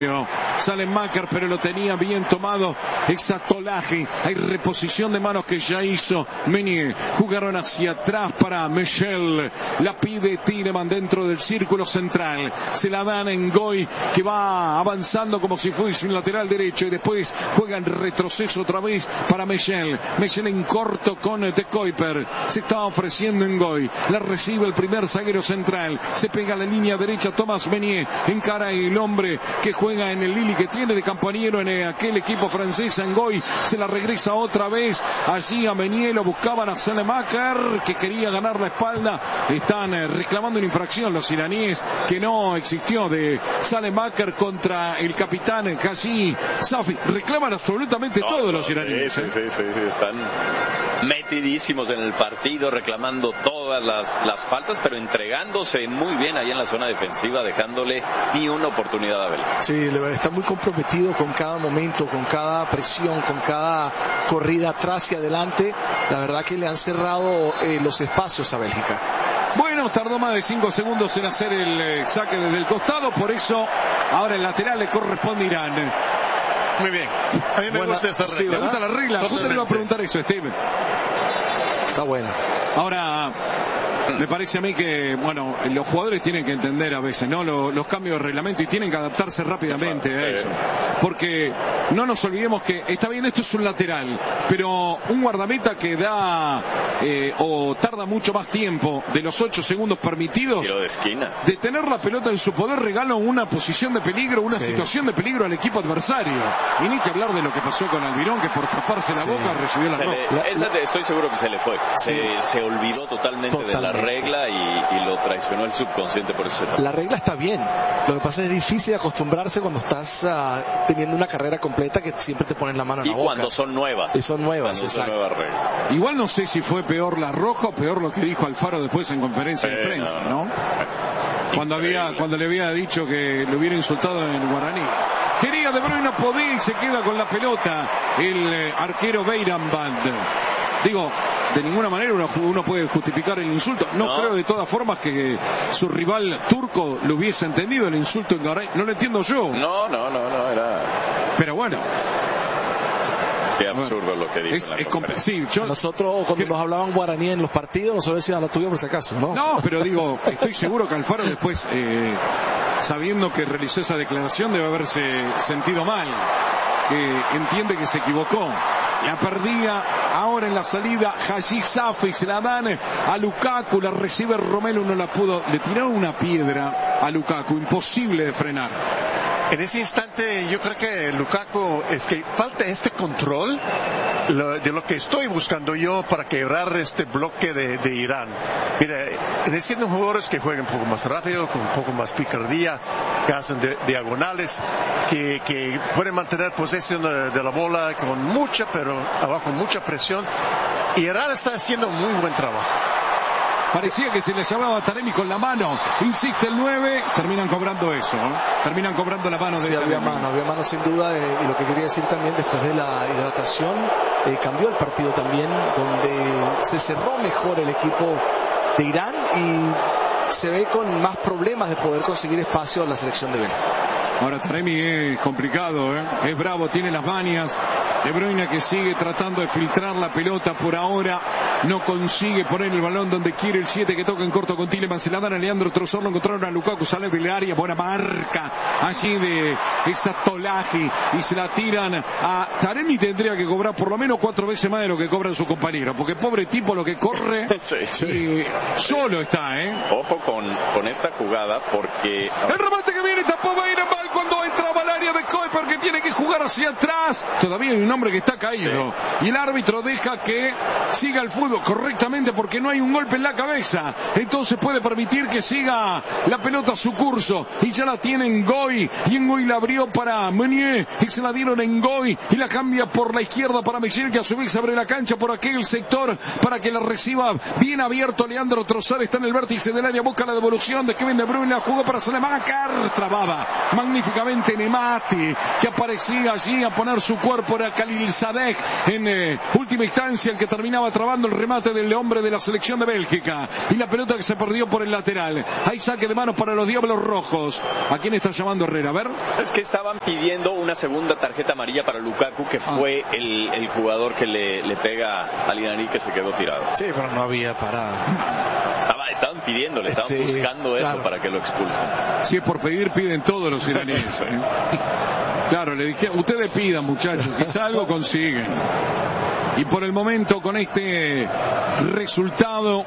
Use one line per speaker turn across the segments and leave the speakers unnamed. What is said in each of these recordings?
Salemaker, pero lo tenía bien tomado Exatolaje. Hay reposición de manos que ya hizo Meunier. Jugaron hacia atrás para Michel. La pide Tielemans dentro del círculo central. Se la dan en Ngoy, que va avanzando como si fuese un lateral derecho, y después juega en retroceso otra vez para Michel. Michel en corto con De Kuiper. Se está ofreciendo en Ngoy. La recibe el primer zaguero central. Se pega a la línea derecha Thomas Meunier. Encara el hombre que juega en el Lille, que tiene de compañero en aquel equipo francés. Ngoy se la regresa otra vez allí a Meunier. Lo buscaban a Salemaker, que quería ganar la espalda. Están reclamando una infracción los iraníes que no existió de Salemaker contra el capitán Haji Safi. Reclaman absolutamente todos los iraníes.
Sí, están metidísimos en el partido, reclamando todas las faltas, pero entregándose muy bien ahí en la zona defensiva, dejándole ni una oportunidad a Bélgica.
Sí, está muy comprometido con cada momento, con cada presión, con cada corrida atrás y adelante. La verdad que le han cerrado los espacios a Bélgica.
Bueno, tardó más de 5 segundos en hacer el saque desde el costado, por eso ahora el lateral le corresponde a Irán.
Muy bien, a mí me gusta esta regla.
Sí, me gusta la regla. Justo le iba a preguntar eso, Steve.
Está buena.
Ahora, me parece a mí que, bueno, los jugadores tienen que entender a veces, ¿no? Los cambios de reglamento, y tienen que adaptarse rápidamente a eso. Porque no nos olvidemos que, está bien, esto es un lateral, pero un guardameta que da o tarda mucho más tiempo de los 8 segundos permitidos,
tiro de esquina,
de tener la pelota en su poder, regala una posición de peligro, una situación de peligro al equipo adversario. Y ni que hablar de lo que pasó con Almirón, que por taparse la boca recibió la roja.
Estoy seguro que se le fue. Se olvidó totalmente de la regla y lo traicionó el subconsciente por eso.
La regla está bien. Lo que pasa es difícil acostumbrarse cuando estás teniendo una carrera completa, que siempre te ponen la mano en la boca.
Y cuando son nuevas.
Y son nuevas, exacto.
Nuevas reglas.
Igual no sé si fue peor la roja o peor lo que dijo Alfaro después en conferencia de prensa, ¿no? Cuando le había dicho que lo hubiera insultado en guaraní. Quería De Bruyne, podía, y se queda con la pelota el arquero Beiranband. Digo, de ninguna manera uno puede justificar el insulto. No creo de todas formas que su rival turco lo hubiese entendido el insulto en guaraní. No lo entiendo yo.
No, era...
Pero bueno.
Qué absurdo lo que dice.
Nosotros, cuando nos hablaban guaraní en los partidos, nosotros decíamos la tuya por si acaso, ¿no?
No, pero digo, estoy seguro que Alfaro después, sabiendo que realizó esa declaración, debe haberse sentido mal. Entiende que se equivocó. La perdía ahora en la salida Haji Safi, se la dan a Lukaku, la recibe Romelu, no la pudo, le tiraron una piedra a Lukaku, imposible de frenar.
En ese instante yo creo que Lukaku, es que falta este control de lo que estoy buscando yo para quebrar este bloque de Irán. Mira, necesitan jugadores que jueguen un poco más rápido, con un poco más picardía, que hacen diagonales, que pueden mantener posesión de la bola con mucha presión. Y Irán está haciendo muy buen trabajo.
Parecía que se le llamaba a Taremi con la mano. Insiste el 9. Terminan cobrando eso, ¿no? Terminan cobrando la mano de
Taremi. Había mano sin duda. Y lo que quería decir también, después de la hidratación, cambió el partido también, donde se cerró mejor el equipo de Irán y se ve con más problemas de poder conseguir espacio a la selección de Bélgica.
Ahora Taremi es complicado, es bravo, tiene las manías. De Bruyne, que sigue tratando de filtrar la pelota, por ahora no consigue poner el balón donde quiere el 7, que toca en corto con Tielemans. Se la dan a Leandro Trossard, lo encontraron a Lukaku, sale del área, buena marca allí de Exatolaje, y se la tiran a Taremi. Tendría que cobrar por lo menos 4 veces más de lo que cobran su compañero, porque pobre tipo lo que corre. Solo está,
Ojo con esta jugada, porque
el remate que viene, tapó Beiranband cuando entraba al área de Kuiper, que tiene que jugar hacia atrás. Todavía hay un hombre que está caído, y el árbitro deja que siga el fútbol correctamente, porque no hay un golpe en la cabeza, entonces puede permitir que siga la pelota su curso, y ya la tiene Ngoy, y Ngoy la abrió para Meunier, y se la dieron a Ngoy, y la cambia por la izquierda para Michel, que a su vez abre la cancha por aquel sector para que la reciba bien abierto. Leandro Trossard está en el vértice del área, busca la devolución de Kevin De Bruyne, la jugó para Salemaker, trababa magníficamente Nemati, que aparecía salía allí a poner su cuerpo, era Khalil Sadek en última instancia el que terminaba trabando el remate del hombre de la selección de Bélgica, y la pelota que se perdió por el lateral. Hay saque de manos para los Diablos Rojos. ¿A quién está llamando Herrera? A ver.
Es que estaban pidiendo una segunda tarjeta amarilla para Lukaku, que fue el jugador que le pega al iraní, que se quedó tirado.
Sí, pero no había parada.
Estaban pidiéndole, estaban buscando eso, claro, para que lo expulsen.
Si es por pedir, piden todos los iraníes. Claro, le dije, ustedes pidan, muchachos, quizá algo consiguen. Y por el momento, con este resultado,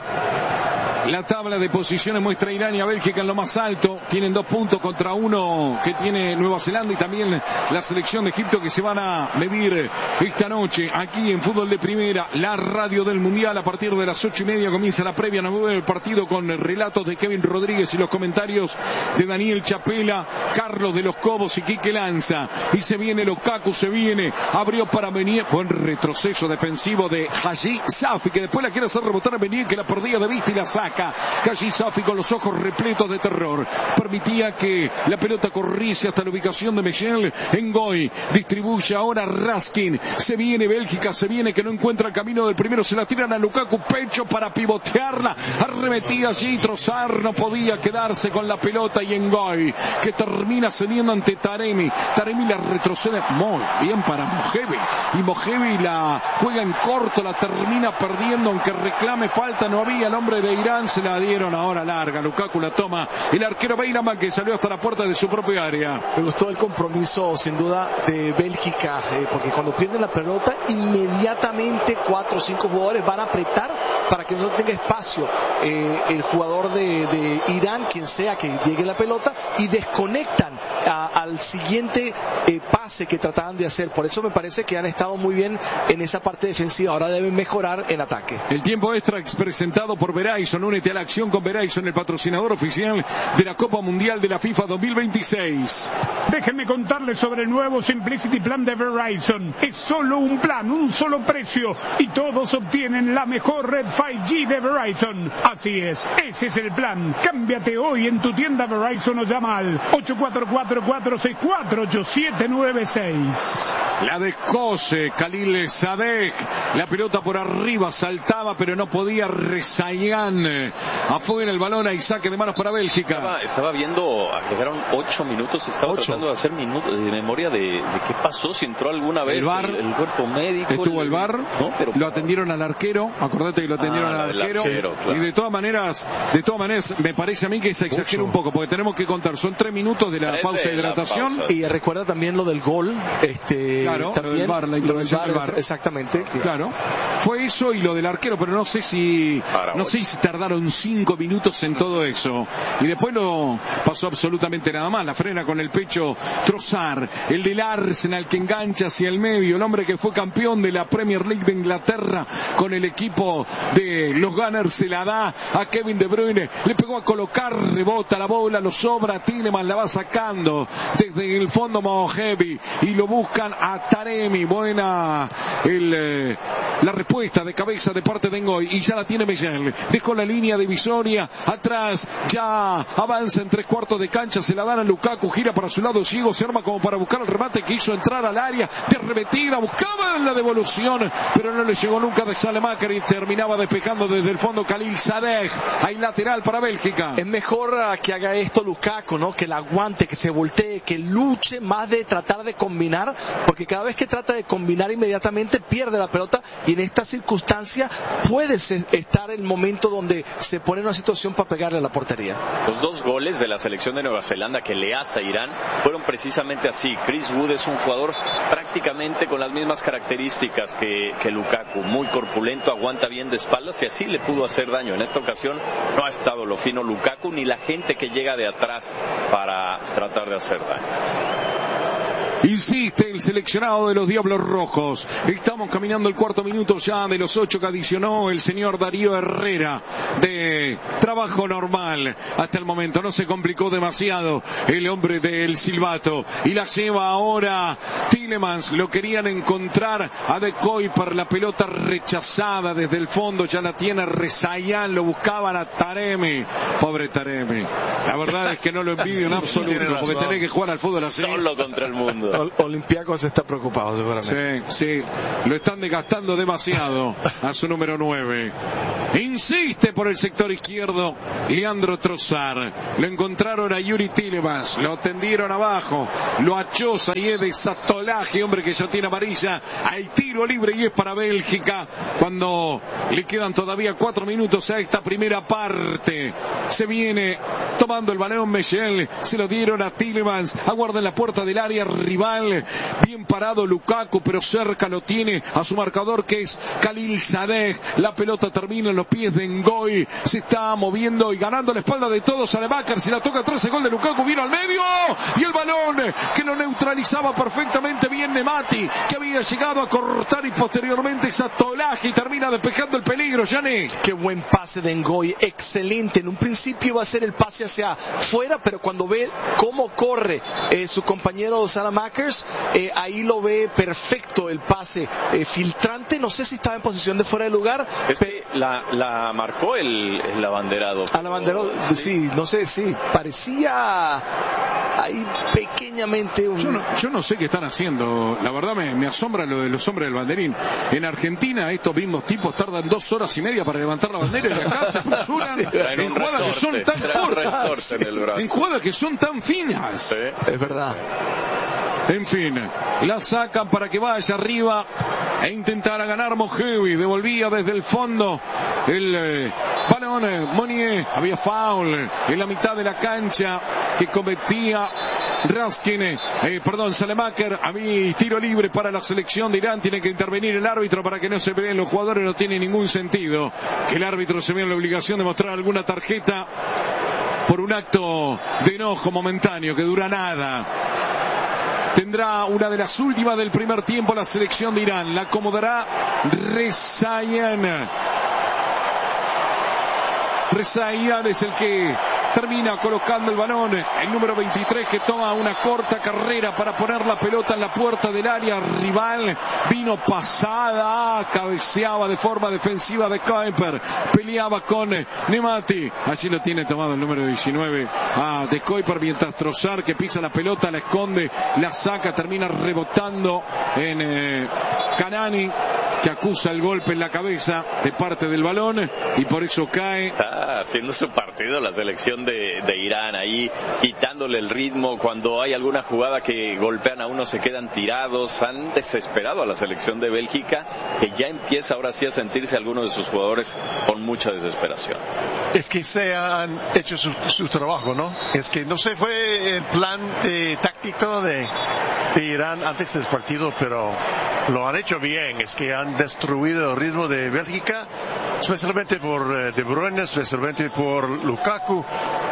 la tabla de posiciones muestra a Irán y a Bélgica en lo más alto. Tienen 2 puntos contra 1 que tiene Nueva Zelanda, y también la selección de Egipto, que se van a medir esta noche aquí en Fútbol de Primera, la radio del Mundial. A partir de las 8:30 comienza la previa del partido, con relatos de Kevin Rodríguez y los comentarios de Daniel Chapela, Carlos de los Cobos y Quique Lanza. Y se viene Lukaku, se viene, abrió para Meunier, buen retroceso defensivo de Haji Safi, que después la quiere hacer rebotar a Meunier, que la perdía de vista y la saca. Haji Safi con los ojos repletos de terror, permitía que la pelota corriese hasta la ubicación de Michel Ngoy. Distribuye ahora Raskin. Se viene Bélgica, se viene, que no encuentra el camino del primero, se la tiran a Lukaku, pecho para pivotearla, arremetía allí Trossard, no podía quedarse con la pelota, y Ngoy, que termina cediendo ante Taremi. Taremi la retrocede muy bien para Mojevi, y Mojevi la juega en corto, la termina perdiendo, aunque reclame falta, no había. El hombre de Irán se la dieron ahora larga. Lukaku la toma el arquero Beiraman, que salió hasta la puerta de su propia área.
Me gustó el compromiso, sin duda, de Bélgica, porque cuando pierden la pelota, inmediatamente 4 o 5 jugadores van a apretar para que no tenga espacio el jugador de Irán, quien sea que llegue la pelota, y desconectan al siguiente pase que trataban de hacer. Por eso me parece que han estado muy bien en esa parte defensiva. Ahora deben mejorar en ataque.
El tiempo extra presentado por Verizon. Únete a la acción con Verizon, el patrocinador oficial de la Copa Mundial de la FIFA 2026.
Déjenme contarles sobre el nuevo Simplicity Plan de Verizon. Es solo un plan, un solo precio, y todos obtienen la mejor red 5G de Verizon. Así es, ese es el plan. Cámbiate hoy en tu tienda Verizon o llama al 844-464-8796.
La descose Khalil Sadek. La pelota por arriba saltaba, pero no podía. Rezayan afuera el balón, hay saque de manos para Bélgica.
Estaba viendo, agregaron 8 minutos. Estaba tratando de hacer de memoria de qué pasó, si entró alguna vez el VAR, el cuerpo médico.
Estuvo el VAR, ¿no? Pero lo atendieron al arquero. Acordate que lo atendieron al arquero. Claro. Y de todas maneras, me parece a mí que se exagera un poco, porque tenemos que contar, son 3 minutos de la pausa de hidratación.
Y recuerda también lo del gol.
Claro, también, el VAR, la intervención del VAR.
Exactamente.
Claro. Fue eso y lo del arquero, pero no sé si tardaron 5 minutos en todo eso. Y después no pasó absolutamente nada más. La frena con el pecho Trossard, el del Arsenal, que engancha hacia el medio, el hombre que fue campeón de la Premier League de Inglaterra con el equipo de los Gunners, se la da a Kevin De Bruyne, le pegó a colocar, rebota la bola, lo sobra, Tielemans la va sacando desde el fondo Mojevi, y lo buscan a Taremi. Buena la respuesta de cabeza de parte de Ngoy, y ya la tiene Michel. Dejó la línea divisoria atrás, ya avanza en 3/4 de cancha, se la dan a Lukaku, gira para su lado ciego, se arma como para buscar el remate, que hizo entrar al área de arremetida, buscaba la devolución, pero no le llegó nunca de Salemaker, y terminaba despejando desde el fondo Khalil Sadek. Hay lateral para Bélgica.
Es mejor que haga esto Lukaku, ¿no? Que la aguante, que se voltee, que luche, más de tratar de combinar, porque cada vez que trata de combinar inmediatamente pierde la pelota, y en esta circunstancia puede estar el momento donde se pone en una situación para pegarle a la portería.
Los 2 goles de la selección de Nueva Zelanda que le hace a Irán fueron precisamente así. Chris Wood es un jugador prácticamente con las mismas características que Lukaku, muy corpulento, aguanta bien de espaldas, y así le pudo hacer daño. En esta ocasión no ha estado lo fino Lukaku ni la gente que llega de atrás para tratar de hacer daño.
Insiste el seleccionado de los Diablos Rojos. Estamos caminando el 4º minuto ya de los 8 que adicionó el señor Darío Herrera, de trabajo normal. Hasta el momento no se complicó demasiado el hombre del silbato, y la lleva ahora Tielemans, lo querían encontrar a De Kuiper, la pelota rechazada desde el fondo, ya la tiene Rezaian, lo buscaban a Taremi, pobre Taremi, la verdad es que no lo envidio en absoluto, porque tenés que jugar al fútbol así.
Solo contra el mundo.
Olympiacos está preocupado seguramente.
Sí, lo están desgastando demasiado a su número 9. Insiste por el sector izquierdo Leandro Trossard, lo encontraron a Yuri Tielemans, lo tendieron abajo, lo achoza y es de Sastolaje, hombre que ya tiene amarilla. Hay tiro libre y es para Bélgica cuando le quedan todavía 4 minutos a esta primera parte. Se viene tomando el balón Michel, se lo dieron a Tielemans, aguarda en la puerta del área rival, bien parado Lukaku, pero cerca lo tiene a su marcador que es Khalil Sadeh. La pelota termina en los pies de Ngoy, se está moviendo y ganando la espalda de todos. Saelemaekers, si la toca atrás, el gol de Lukaku vino al medio y el balón que lo neutralizaba perfectamente bien Nemati, que había llegado a cortar y posteriormente Sastolaje y termina despejando el peligro. Yannick,
qué buen pase de Ngoy, excelente. En un principio iba a ser el pase hacia fuera, pero cuando ve cómo corre su compañero Saelemaekers, ahí lo ve perfecto el pase filtrante. No sé si estaba en posición de fuera de lugar.
Es que la marcó el abanderado.
Al abanderado, sí, no sé, sí, parecía ahí pequeñamente
yo no sé qué están haciendo, la verdad me asombra lo de los hombres del banderín. En Argentina estos mismos tipos tardan 2 horas y media para levantar la bandera y acá se apresuran en jugadas que son tan cortas, en jugadas que son tan finas.
Sí.
Es verdad.
En fin, la sacan para que vaya arriba e intentara ganar Mojevi. Devolvía desde el fondo el balón. Monier, había foul en la mitad de la cancha que cometía Raskin, Saelemaekers. Había tiro libre para la selección de Irán. Tiene que intervenir el árbitro para que no se peleen los jugadores. No tiene ningún sentido que el árbitro se vea en la obligación de mostrar alguna tarjeta por un acto de enojo momentáneo que dura nada. Tendrá una de las últimas del primer tiempo la selección de Irán. La acomodará Rezaian. Rezaian es el que termina colocando el balón, el número 23, que toma una corta carrera para poner la pelota en la puerta del área rival. Vino pasada, cabeceaba de forma defensiva de Kuiper, peleaba con Nemati. Allí lo tiene tomado el número 19 de Kuiper, mientras Trossard, que pisa la pelota, la esconde, la saca, termina rebotando en Kanani, que acusa el golpe en la cabeza de parte del balón y por eso cae.
Está haciendo su partido la selección de Irán ahí, quitándole el ritmo. Cuando hay alguna jugada que golpean a uno se quedan tirados. Han desesperado a la selección de Bélgica, que ya empieza ahora sí a sentirse algunos de sus jugadores con mucha desesperación.
Es que se han hecho su trabajo, ¿no? Es que no se fue el plan táctico de Irán antes del partido, pero lo han hecho bien. Es que han destruido el ritmo de Bélgica, especialmente por De Bruyne, especialmente por Lukaku,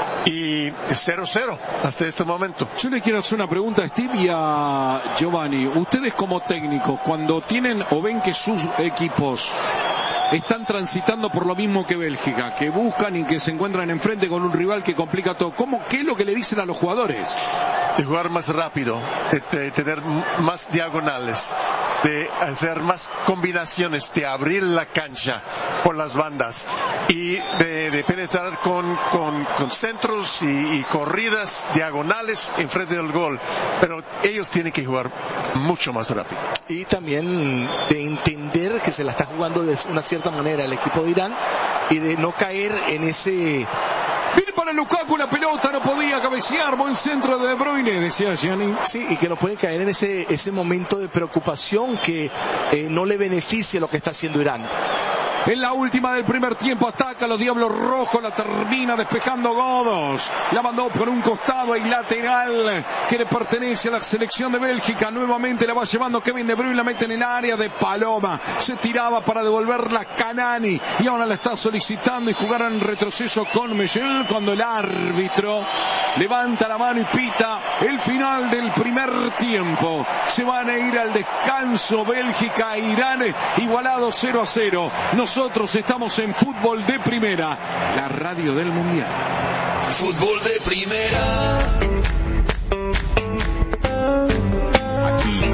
y 0-0 hasta este momento.
Yo le quiero hacer una pregunta a Steve y a Giovanni. Ustedes como técnicos, cuando tienen o ven que sus equipos están transitando por lo mismo que Bélgica, que buscan y que se encuentran enfrente con un rival que complica todo, ¿qué es lo que le dicen a los jugadores?
De jugar más rápido, de tener más diagonales, de hacer más combinaciones, de abrir la cancha por las bandas y de penetrar con centros y corridas diagonales enfrente del gol. Pero ellos tienen que jugar mucho más rápido.
Y también de entender que se la está jugando de una cierta manera el equipo de Irán y de no caer en ese...
Viene para Lukaku la pelota, no podía cabecear, buen centro de De Bruyne, decía Gianni.
Sí, y que no puede caer en ese momento de preocupación que no le beneficia lo que está haciendo Irán.
En la última del primer tiempo ataca a los Diablos Rojos, la termina despejando Godos, la mandó por un costado y lateral que le pertenece a la selección de Bélgica. Nuevamente la va llevando Kevin De Bruyne, la mete en el área de Paloma, se tiraba para devolverla Kanani y ahora la está solicitando y jugar en retroceso con Michel cuando el árbitro levanta la mano y pita el final del primer tiempo. Se van a ir al descanso Bélgica e Irán, igualado 0-0. Nosotros estamos en Fútbol de Primera, la radio del Mundial.
Fútbol de Primera.
Aquí en Estados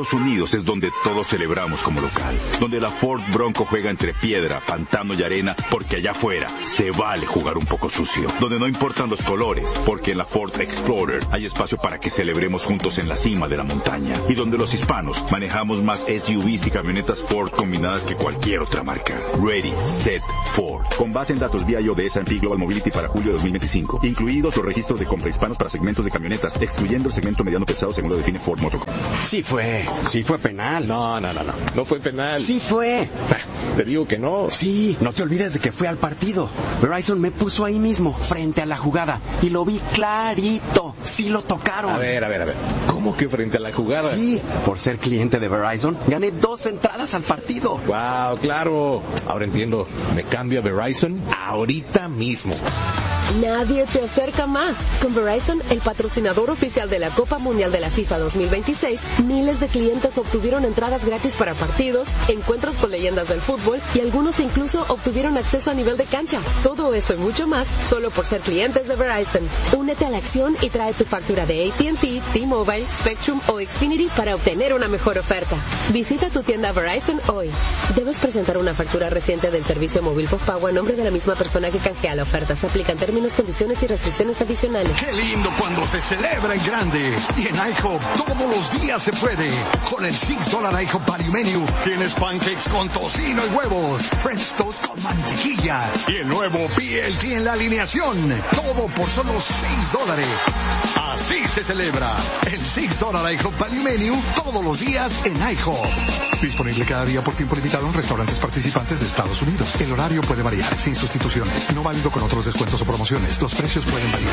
Estados Unidos es donde todos celebramos como local, donde la Ford Bronco juega entre piedra, pantano y arena, porque allá afuera se vale jugar un poco sucio, donde no importan los colores, porque en la Ford Explorer hay espacio para que celebremos juntos en la cima de la montaña, y donde los hispanos manejamos más SUVs y camionetas Ford combinadas que cualquier otra marca. Ready, Set, Ford. Con base en datos vía de S&P Global Mobility para julio de 2025, incluidos los registros de compra hispanos para segmentos de camionetas, excluyendo el segmento mediano pesado según lo define Ford Motor Company.
Sí fue penal.
No fue penal.
Sí fue.
Te digo que no.
Sí, no te olvides de que fue al partido. Verizon me puso ahí mismo, frente a la jugada, y lo vi clarito. Sí lo tocaron.
A ver. ¿Cómo que frente a la jugada?
Sí, por ser cliente de Verizon, gané 2 entradas al partido.
Wow, claro. Ahora entiendo. Me cambio a Verizon ahorita mismo.
Nadie te acerca más. Con Verizon, el patrocinador oficial de la Copa Mundial de la FIFA 2026, miles de clientes obtuvieron entradas gratis para partidos, encuentros con leyendas del fútbol y algunos incluso obtuvieron acceso a nivel de cancha. Todo eso y mucho más solo por ser clientes de Verizon. Únete a la acción y trae tu factura de AT&T, T-Mobile, Spectrum o Xfinity para obtener una mejor oferta. Visita tu tienda Verizon hoy. Debes presentar una factura reciente del servicio móvil postpago a nombre de la misma persona que canjea la oferta. Se aplican términos, condiciones y restricciones adicionales.
¡Qué lindo cuando se celebra en grande! Y en IHOP todos los días se puede. Con el $6 IHOP Value Menu tienes pancakes con tocino y huevos, French toast con mantequilla y el nuevo BLT en la alineación. Todo por solo $6. Así se celebra el $6 IHOP Value Menu todos los días en IHOP. Disponible cada día por tiempo limitado en restaurantes participantes de Estados Unidos. El horario puede variar, sin sustituciones. No válido con otros descuentos o promociones. Los precios pueden variar.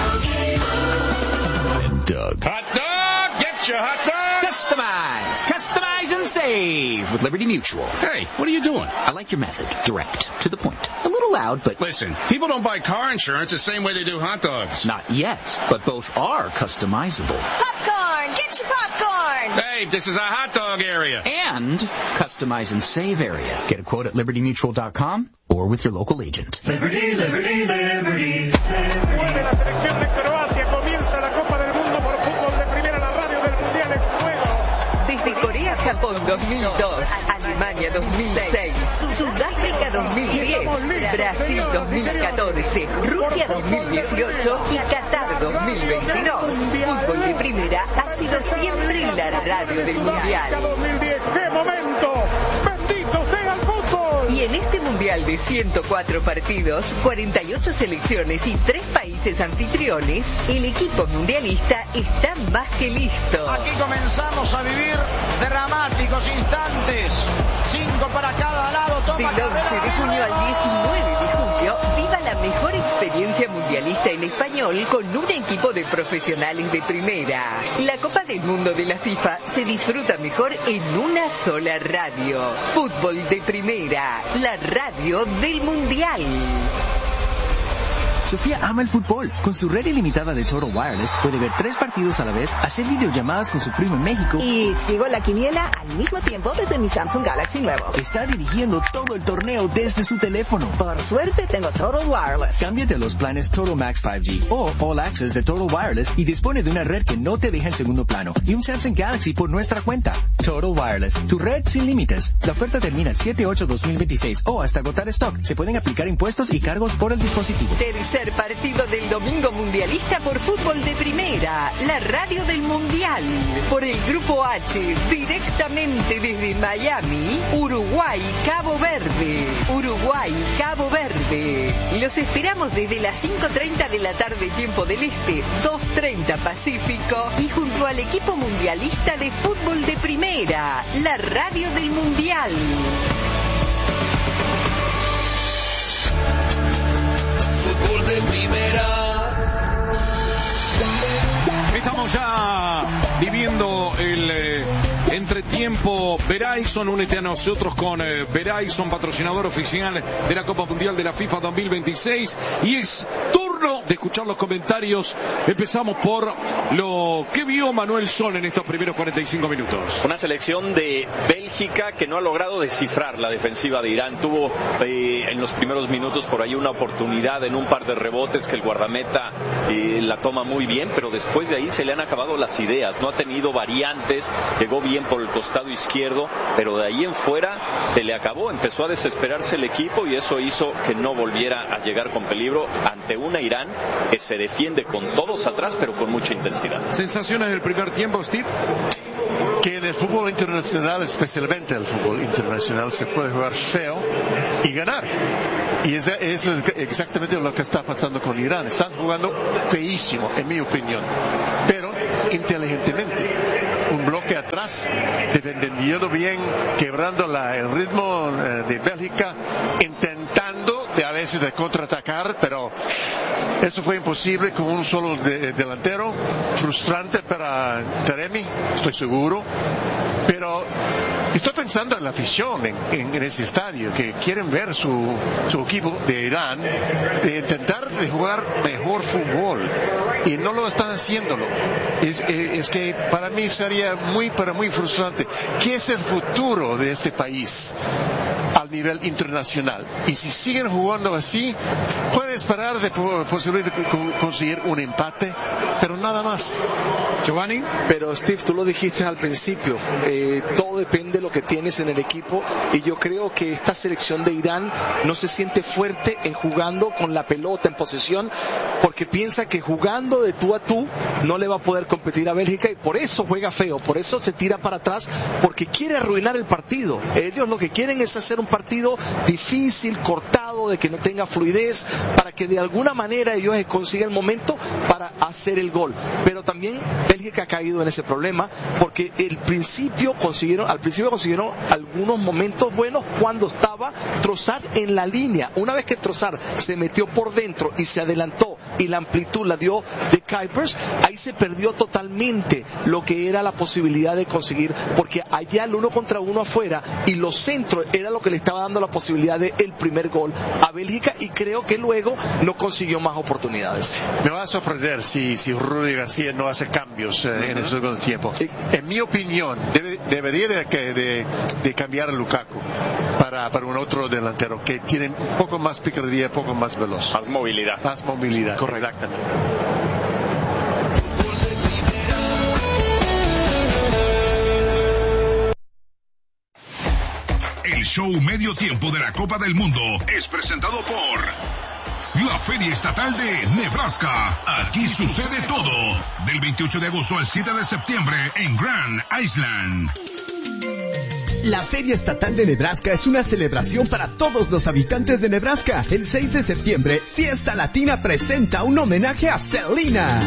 Doug. Hot dog! Get your hot dog! Customize and save with Liberty Mutual.
Hey, what are you doing?
I like your method. Direct. To the point. A little loud, but...
Listen, people don't buy car insurance the same way they do hot dogs.
Not yet, but both are customizable.
Popcorn! Get your popcorn!
Hey, this is a hot dog area.
And customize and save area. Get a quote at libertymutual.com or with your local agent.
Liberty, Liberty, Liberty, Liberty.
Vuelve la selección de Croacia, comienza la Copa del Mundo por fútbol de primera, la radio del Mundial en juego.
Desde Corea, Japón 2002, Alemania 2006, Sudáfrica 2010, Brasil 2014, Rusia 2018 y Qatar 2022. Fútbol de primera ha sido siempre la radio del Mundial.
2010, ¡qué momento! ¡Bendito sea el fútbol!
Y en este Mundial de 104 partidos, 48 selecciones y 3 países anfitriones, el equipo mundialista está más que listo.
Aquí comenzamos a vivir dramáticos instantes. 5 para cada lado.
Del 11 de junio al 19 de julio, viva la mejor experiencia mundialista en español con un equipo de profesionales de primera. La Copa del Mundo de la FIFA se disfruta mejor en una sola radio. Fútbol de primera, la radio del Mundial.
Sofía ama el fútbol. Con su red ilimitada de Total Wireless puede ver 3 partidos a la vez, hacer videollamadas con su primo en México.
Y sigo la quiniela al mismo tiempo desde mi Samsung Galaxy nuevo.
Está dirigiendo todo el torneo desde su teléfono.
Por suerte tengo Total Wireless.
Cámbiate a los planes Total Max 5G o All Access de Total Wireless y dispone de una red que no te deja en segundo plano y un Samsung Galaxy por nuestra cuenta. Total Wireless, tu red sin límites. La oferta termina el 7/8/2026 o hasta agotar stock. Se pueden aplicar impuestos y cargos por el dispositivo.
Tercer partido del domingo mundialista por fútbol de primera, la radio del Mundial. Por el Grupo H, directamente desde Miami, Uruguay, Cabo Verde. Uruguay, Cabo Verde. Los esperamos desde las 5:30 de la tarde, tiempo del Este, 2:30 Pacífico, y junto al equipo mundialista de fútbol de primera, la radio del Mundial.
Fútbol de primera.
Estamos ya viviendo el entretiempo Verizon. Únete a nosotros con Verizon, patrocinador oficial de la Copa Mundial de la FIFA 2026. Y es turno de escuchar los comentarios. Empezamos por lo que vio Manuel Sol en estos primeros 45 minutos.
Una selección de Bélgica que no ha logrado descifrar la defensiva de Irán. Tuvo en los primeros minutos por ahí una oportunidad en un par de rebotes que el guardameta la toma muy bien, pero después de ahí se le han acabado las ideas. No ha tenido variantes, llegó bien bien por el costado izquierdo, pero de ahí en fuera se le acabó, empezó a desesperarse el equipo y eso hizo que no volviera a llegar con peligro ante una Irán que se defiende con todos atrás, pero con mucha intensidad.
¿Sensaciones del primer tiempo, Steve?
Que en el fútbol internacional, especialmente el fútbol internacional, se puede jugar feo y ganar. Y eso es exactamente lo que está pasando con Irán. Están jugando feísimo, en mi opinión, pero inteligentemente. Un bloque atrás, defendiendo bien, quebrando el ritmo de Bélgica, intentando a veces de contraatacar, pero eso fue imposible con un solo delantero. Frustrante para Taremi, estoy seguro, pero estoy pensando en la afición en ese estadio, que quieren ver su equipo de Irán de intentar de jugar mejor fútbol y no lo están haciéndolo. Es que para mí sería muy frustrante. ¿Qué es el futuro de este país al nivel internacional? Y si siguen jugando así, pueden esperar de posibilidad de conseguir un empate, pero nada más.
Giovanni, pero Steve, tú lo dijiste al principio, todo depende de lo que tienes en el equipo, y yo creo que esta selección de Irán no se siente fuerte en jugando con la pelota en posesión, porque piensa que jugando de tú a tú no le va a poder competir a Bélgica, y por eso juega feo, por eso se tira para atrás, porque quiere arruinar el partido. Ellos lo que quieren es hacer un partido difícil, cortado, de que no tenga fluidez, para que de alguna manera ellos consigan el momento para hacer el gol. Pero también Bélgica ha caído en ese problema, porque al principio consiguieron algunos momentos buenos cuando estaba Trossard en la línea. Una vez que Trossard se metió por dentro y se adelantó y la amplitud la dio de Kuipers, ahí se perdió totalmente lo que era la posibilidad de conseguir, porque allá el 1 contra 1 afuera y los centros era lo que le estaba dando la posibilidad de el primer gol a Bélgica, y creo que luego no consiguió más oportunidades.
Me va a sorprender si Rudy García no hace cambios en el segundo tiempo. En mi opinión, debería de cambiar a Lukaku para un otro delantero que tiene un poco más picardía, un poco más veloz.
Más movilidad.
Correcto. Exactamente.
El show medio tiempo de la Copa del Mundo es presentado por la Feria Estatal de Nebraska. Aquí sucede todo. Del 28 de agosto al 7 de septiembre en Grand Island.
La Feria Estatal de Nebraska es una celebración para todos los habitantes de Nebraska. El 6 de septiembre, Fiesta Latina presenta un homenaje a Selena.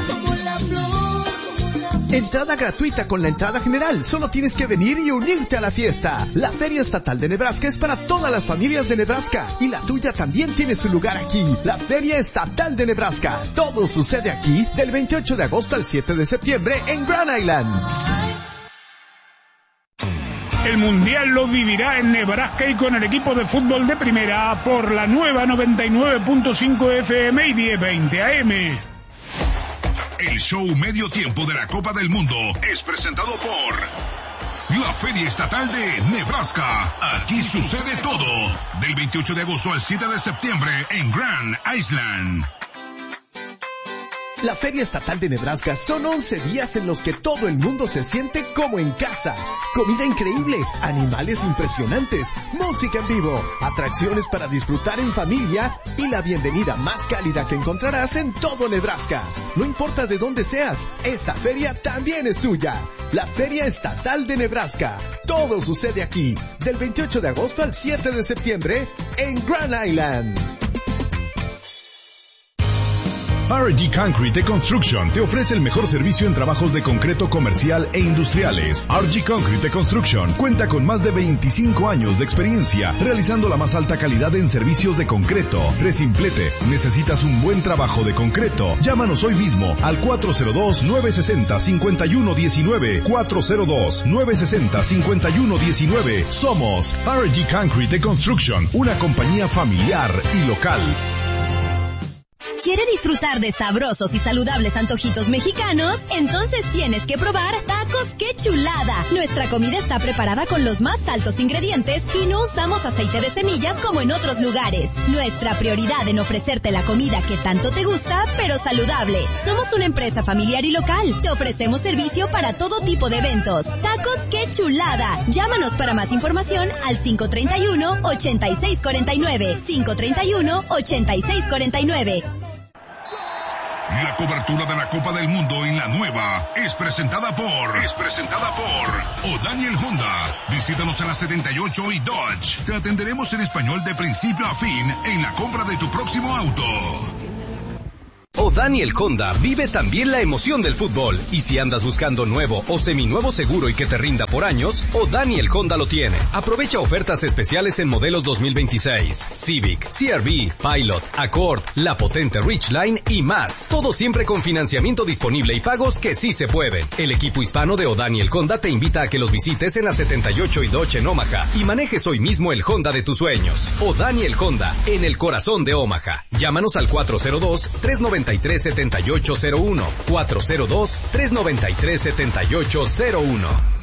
Entrada gratuita con la entrada general. Solo tienes que venir y unirte a la fiesta. La Feria Estatal de Nebraska es para todas las familias de Nebraska, y la tuya también tiene su lugar aquí. La Feria Estatal de Nebraska. Todo sucede aquí del 28 de agosto al 7 de septiembre en Grand Island.
El Mundial lo vivirá en Nebraska y con el equipo de fútbol de primera por la nueva 99.5 FM y 1020 AM.
El show medio tiempo de la Copa del Mundo es presentado por la Feria Estatal de Nebraska. Aquí sucede todo. Del 28 de agosto al 7 de septiembre en Grand Island.
La Feria Estatal de Nebraska son 11 días en los que todo el mundo se siente como en casa. Comida increíble, animales impresionantes, música en vivo, atracciones para disfrutar en familia y la bienvenida más cálida que encontrarás en todo Nebraska. No importa de dónde seas, esta feria también es tuya. La Feria Estatal de Nebraska. Todo sucede aquí, del 28 de agosto al 7 de septiembre en Grand Island.
RG Concrete Construction te ofrece el mejor servicio en trabajos de concreto comercial e industriales. RG Concrete Construction cuenta con más de 25 años de experiencia realizando la más alta calidad en servicios de concreto. Resimplete, ¿necesitas un buen trabajo de concreto? Llámanos hoy mismo al 402-960-5119. 402-960-5119. Somos RG Concrete Construction, una compañía familiar y local.
¿Quiere disfrutar de sabrosos y saludables antojitos mexicanos? Entonces tienes que probar Tacos ¡Qué Chulada! Nuestra comida está preparada con los más altos ingredientes y no usamos aceite de semillas como en otros lugares. Nuestra prioridad en ofrecerte la comida que tanto te gusta, pero saludable. Somos una empresa familiar y local. Te ofrecemos servicio para todo tipo de eventos. Tacos ¡Tacos qué chulada! Llámanos para más información al 531-8649. 531-8649.
La cobertura de la Copa del Mundo en la nueva es presentada por O'Daniel Honda. Visítanos en la 78 y Dodge. Te atenderemos en español de principio a fin en la compra de tu próximo auto.
O'Daniel Honda vive también la emoción del fútbol. Y si andas buscando nuevo o seminuevo seguro y que te rinda por años, O'Daniel Honda lo tiene. Aprovecha ofertas especiales en modelos 2026, Civic, CR-V, Pilot, Accord, la potente Ridgeline y más. Todo siempre con financiamiento disponible y pagos que sí se pueden. El equipo hispano de O'Daniel Honda te invita a que los visites en la 78 y Dodge en Omaha y manejes hoy mismo el Honda de tus sueños. O'Daniel Honda, en el corazón de Omaha. Llámanos al 402-393-7801. 402-393-7801.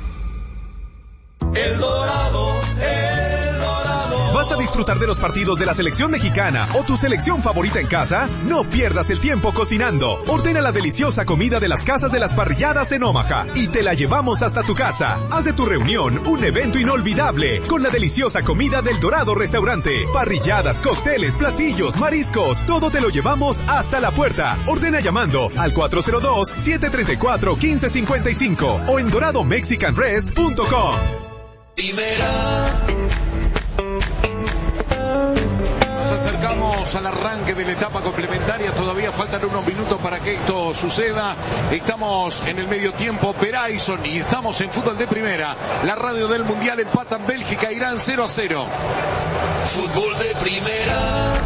El Dorado.
¿Vas a disfrutar de los partidos de la selección mexicana o tu selección favorita en casa? No pierdas el tiempo cocinando. Ordena la deliciosa comida de las casas de las parrilladas en Omaha y te la llevamos hasta tu casa. Haz de tu reunión un evento inolvidable con la deliciosa comida del Dorado Restaurante. Parrilladas, cócteles, platillos, mariscos, todo te lo llevamos hasta la puerta. Ordena llamando al 402-734-1555 o en doradomexicanrest.com.
Nos acercamos al arranque de la etapa complementaria. Todavía faltan unos minutos para que esto suceda. Estamos en el medio tiempo. Verizon y estamos en Fútbol de Primera. La radio del Mundial. empatan Bélgica e Irán 0-0.
Fútbol de Primera.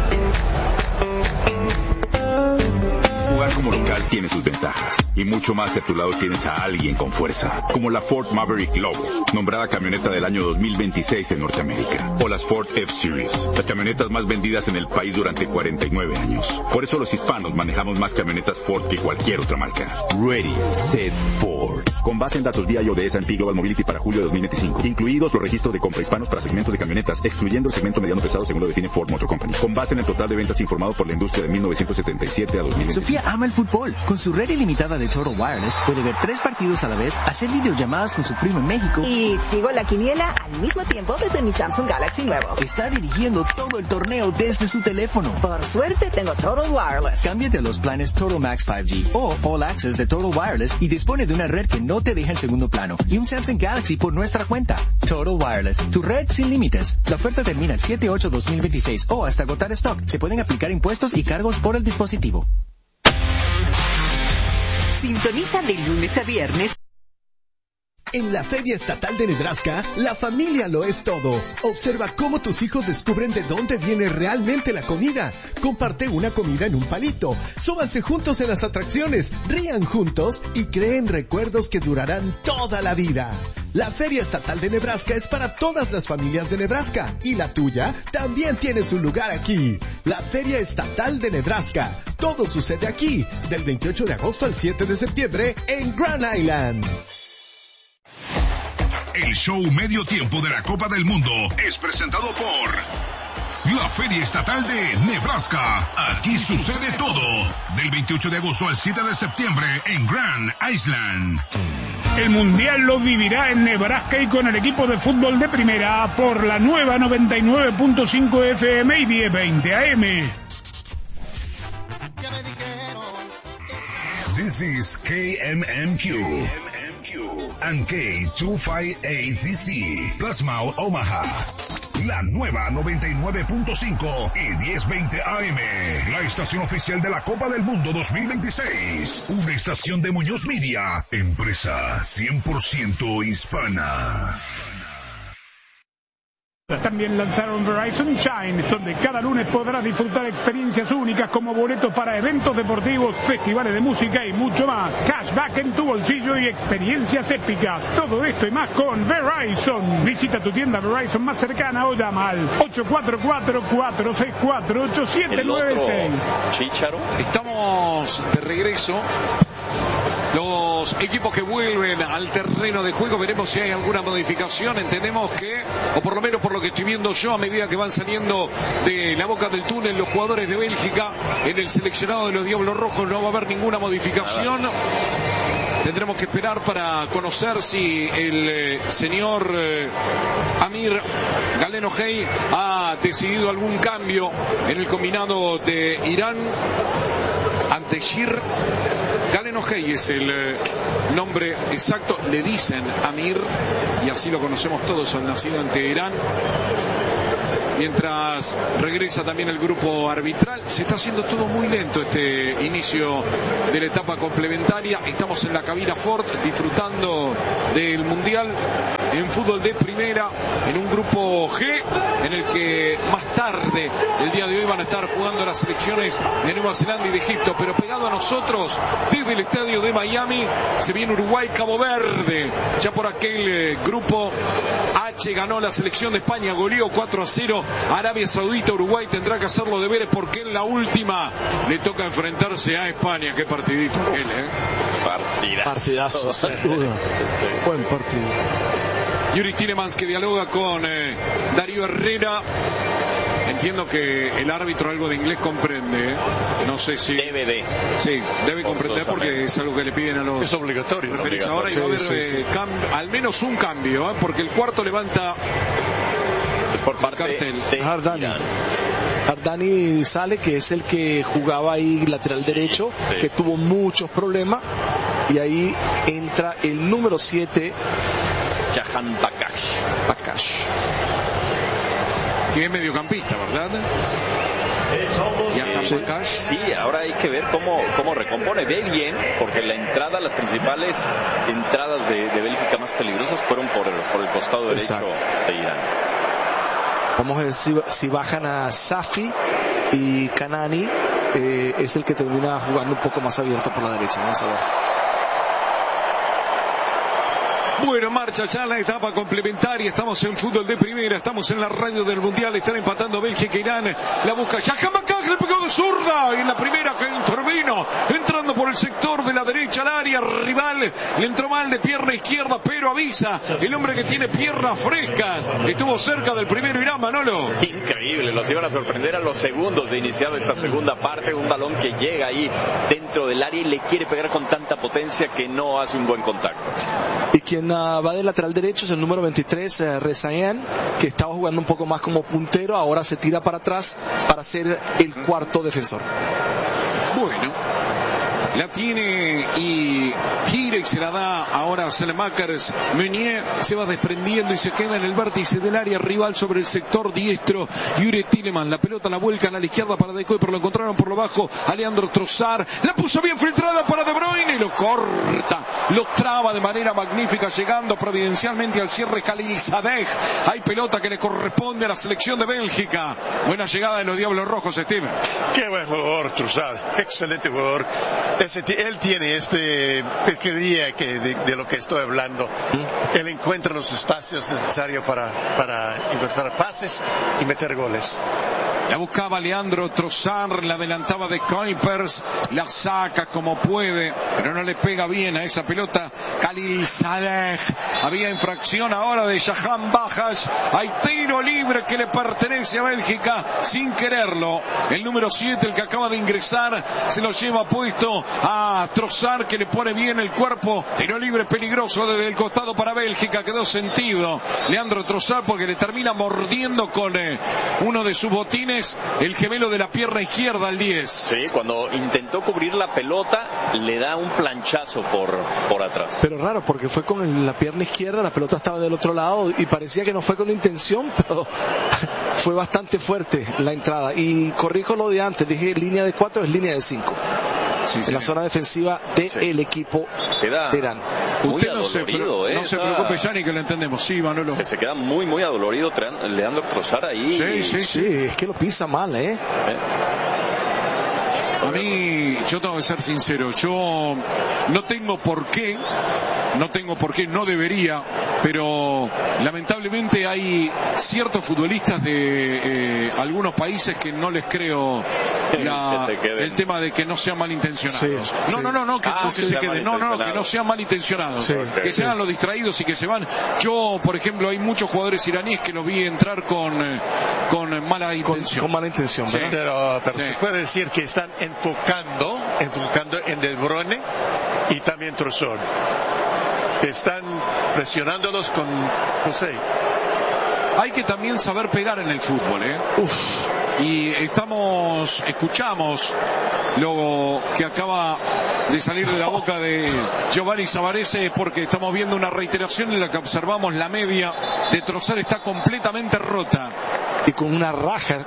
Jugar como local tiene sus ventajas y mucho más si a tu lado tienes a alguien con fuerza, como la Ford Maverick Lobo, nombrada camioneta del año 2026 en Norteamérica, o las Ford F-Series, las camionetas más vendidas en el país durante 49 años. Por eso los hispanos manejamos más camionetas Ford que cualquier otra marca. Ready, Set, Ford. Con base en datos BIO de S&P Global Mobility para julio de 2025, incluidos los registros de compra hispanos para segmentos de camionetas, excluyendo el segmento mediano pesado según lo define Ford Motor Company. Con base en el total de ventas informado por la industria de 1977 a 2025.
Sofía ama el fútbol. Con su red ilimitada de Total Wireless puede ver 3 partidos a la vez, hacer videollamadas con su primo en México.
Y sigo la quiniela al mismo tiempo desde mi Samsung Galaxy nuevo.
Está dirigiendo todo el torneo desde su teléfono.
Por suerte tengo Total Wireless.
Cámbiate a los planes Total Max 5G o All Access de Total Wireless y dispone de una red que no te deja en segundo plano y un Samsung Galaxy por nuestra cuenta. Total Wireless, tu red sin límites. La oferta termina el 7/8/2026 o hasta agotar stock. Se pueden aplicar impuestos y cargos por el dispositivo.
Sintoniza de lunes a viernes.
En la Feria Estatal de Nebraska, la familia lo es todo. Observa cómo tus hijos descubren de dónde viene realmente la comida. Comparte una comida en un palito. Súbanse juntos en las atracciones, rían juntos y creen recuerdos que durarán toda la vida. La Feria Estatal de Nebraska es para todas las familias de Nebraska y la tuya también tiene su lugar aquí. La Feria Estatal de Nebraska. Todo sucede aquí, del 28 de agosto al 7 de septiembre en Grand Island.
El show medio tiempo de la Copa del Mundo es presentado por la Feria Estatal de Nebraska. Aquí sucede todo. Del 28 de agosto al 7 de septiembre en Grand Island.
El Mundial lo vivirá en Nebraska y con el equipo de fútbol de primera por la nueva 99.5 FM y 1020 AM.
This is KMMQ. And K258DC, Plasmau, Omaha. La nueva 99.5 y 1020 AM. La estación oficial de la Copa del Mundo 2026. Una estación de Muñoz Media. Empresa 100% hispana.
También lanzaron Verizon Shine, donde cada lunes podrás disfrutar experiencias únicas como boletos para eventos deportivos, festivales de música y mucho más. Cashback en tu bolsillo y experiencias épicas. Todo esto y más con Verizon. Visita tu tienda Verizon más cercana o llama al 844-464-8796.
Chícharo.
Estamos de regreso. Los equipos que vuelven al terreno de juego, veremos si hay alguna modificación. Entendemos que, o por lo menos por lo que estoy viendo yo, a medida que van saliendo de la boca del túnel los jugadores de Bélgica, en el seleccionado de los Diablos Rojos no va a haber ninguna modificación. Tendremos que esperar para conocer si el señor Amir Galeno-Hey ha decidido algún cambio en el combinado de Irán. Anteshir Galeno-Hey es el nombre exacto, le dicen Amir, y así lo conocemos todos, al nacido en Teherán. Mientras regresa también el grupo arbitral, se está haciendo todo muy lento este inicio de la etapa complementaria. Estamos en la cabina Ford disfrutando del Mundial en fútbol de primera, en un grupo G, en el que más tarde, el día de hoy, van a estar jugando las selecciones de Nueva Zelanda y de Egipto. Pero pegado a nosotros, desde el estadio de Miami, se viene Uruguay, Cabo Verde. Ya por aquel grupo H ganó la selección de España, goleó 4-0 Arabia Saudita. Uruguay tendrá que hacer los deberes porque en la última le toca enfrentarse a España. Qué partidito aquel,
Partidazo, sin duda. Buen partido.
Yuri Tielemans, que dialoga con Darío Herrera. Entiendo que el árbitro algo de inglés comprende, no sé si... Debe comprender porque es algo que le piden a los...
Es obligatorio.
Ahora, y va a haber al menos un cambio, porque el cuarto levanta...
Es por parte de
Ardani sale, que es el que jugaba ahí lateral derecho, que tuvo muchos problemas, y ahí entra el número 7,
Jahan Bakash,
que es mediocampista, ¿verdad?
Sí, ahora hay que ver cómo recompone. Ve bien, porque la entrada, las principales entradas de Bélgica más peligrosas fueron por el costado derecho de Irán.
Vamos a ver si bajan a Safi, y Kanani es el que termina jugando un poco más abierto por la derecha. Vamos a ver.
Bueno, marcha ya la etapa complementaria. Estamos en fútbol de primera, estamos en la radio del Mundial. Están empatando Bélgica e Irán. La busca Jahan Bakash, le pegó de zurda. Y en la primera que intervino, entrando por el sector de la derecha al área rival, le entró mal de pierna izquierda, pero avisa el hombre que tiene piernas frescas. Estuvo cerca del primero Irán, Manolo.
Increíble, los iban a sorprender a los segundos de iniciar esta segunda parte. Un balón que llega ahí dentro del área y le quiere pegar con tanta potencia que no hace un buen contacto.
Y quien va del lateral derecho es el número 23, Rezaeian, que estaba jugando un poco más como puntero. Ahora se tira para atrás para ser el cuarto defensor.
Bueno, la tiene y gira y se la da ahora a Selemakers. Meunier se va desprendiendo y se queda en el vértice del área rival sobre el sector diestro. Yuri Tielemans, la pelota la vuelcan a la izquierda para Decoy, pero lo encontraron por lo bajo a Leandro Trossard. La puso bien filtrada para De Bruyne y lo corta, lo traba de manera magnífica, llegando providencialmente al cierre Khalil Sadeh. Hay pelota que le corresponde a la selección de Bélgica. Buena llegada de los Diablos Rojos, Steven.
Qué buen jugador, Trossard, excelente jugador. Él tiene pesquería de lo que estoy hablando. Él encuentra los espacios necesarios para encontrar pases y meter goles.
La buscaba Leandro Trossard, la adelantaba de Kuipers, la saca como puede, pero no le pega bien a esa pelota Khalil Sadeh. Había infracción ahora de Jahan Bakash. Hay tiro libre que le pertenece a Bélgica sin quererlo. El número 7, el que acaba de ingresar, se lo lleva puesto a Trossard, que le pone bien el cuerpo. Tiro libre peligroso desde el costado para Bélgica. Quedó sentido Leandro Trossard porque le termina mordiendo con uno de sus botines el gemelo de la pierna izquierda al 10.
Sí, cuando intentó cubrir la pelota le da un planchazo por atrás.
Pero raro, porque fue con la pierna izquierda, la pelota estaba del otro lado y parecía que no fue con intención, pero fue bastante fuerte la entrada. Y corrijo lo de antes, dije línea de 4, es línea de 5. Sí, en la zona defensiva del equipo de Irán.
Usted no se
preocupe, Yanni, que lo entendemos. Sí, Manolo.
Que se queda muy, muy adolorido Leandro Trossard ahí.
Sí, es que lo pisa mal,
A mí, yo tengo que ser sincero, yo no tengo por qué, no debería, pero lamentablemente hay ciertos futbolistas de algunos países que no les creo el tema de que no sean malintencionados. Que no sean malintencionados, que se hagan los distraídos y que se van. Yo, por ejemplo, hay muchos jugadores iraníes que los vi entrar con mala intención.
Con mala intención,
pero se puede decir que están enfocando en De Bruyne y también Trossard. Están presionándolos con José.
Hay que también saber pegar en el fútbol, ¿eh? Y escuchamos lo que acaba de salir de la boca de Giovanni Savarese, porque estamos viendo una reiteración en la que observamos la media de Trossard está completamente rota.
Y con una raja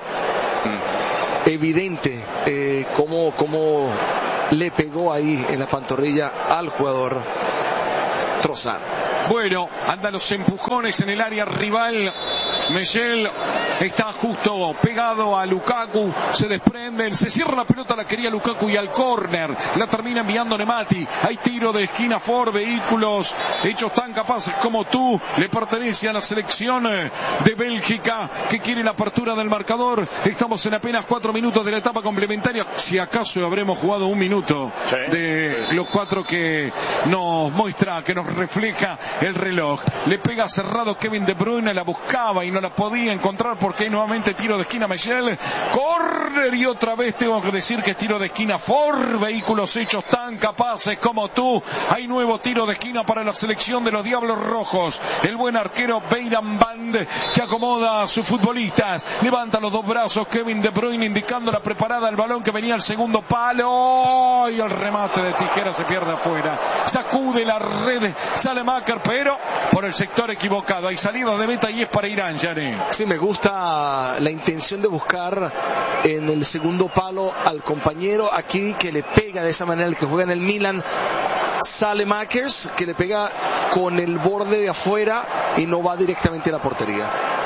evidente, cómo le pegó ahí en la pantorrilla al jugador Trossard.
Bueno, andan los empujones en el área rival. Mechel está justo pegado a Lukaku, se desprende, se cierra la pelota, la quería Lukaku y al córner la termina enviando Nemati. Hay tiro de esquina Ford, vehículos hechos tan capaces como tú, le pertenece a la selección de Bélgica que quiere la apertura del marcador. Estamos en apenas 4 minutos de la etapa complementaria, si acaso habremos jugado 1 minuto de los 4 que nos muestra, que nos refleja el reloj. Le pega cerrado Kevin De Bruyne, la buscaba y no la podía encontrar porque hay nuevamente tiro de esquina Mechel, córner y otra vez tengo que decir que es tiro de esquina Ford, vehículos hechos tan capaces como tú. Hay nuevo tiro de esquina para la selección de los Diablos Rojos. El buen arquero Beiran Band que acomoda a sus futbolistas, levanta los 2 brazos Kevin De Bruyne indicando la preparada el balón que venía al segundo palo y el remate de tijera se pierde afuera, sacude la red Salemaker pero por el sector equivocado. Hay salida de meta y es para Irán.
Sí, me gusta la intención de buscar en el segundo palo al compañero aquí que le pega de esa manera, el que juega en el Milan, Salemackers, que le pega con el borde de afuera y no va directamente a la portería.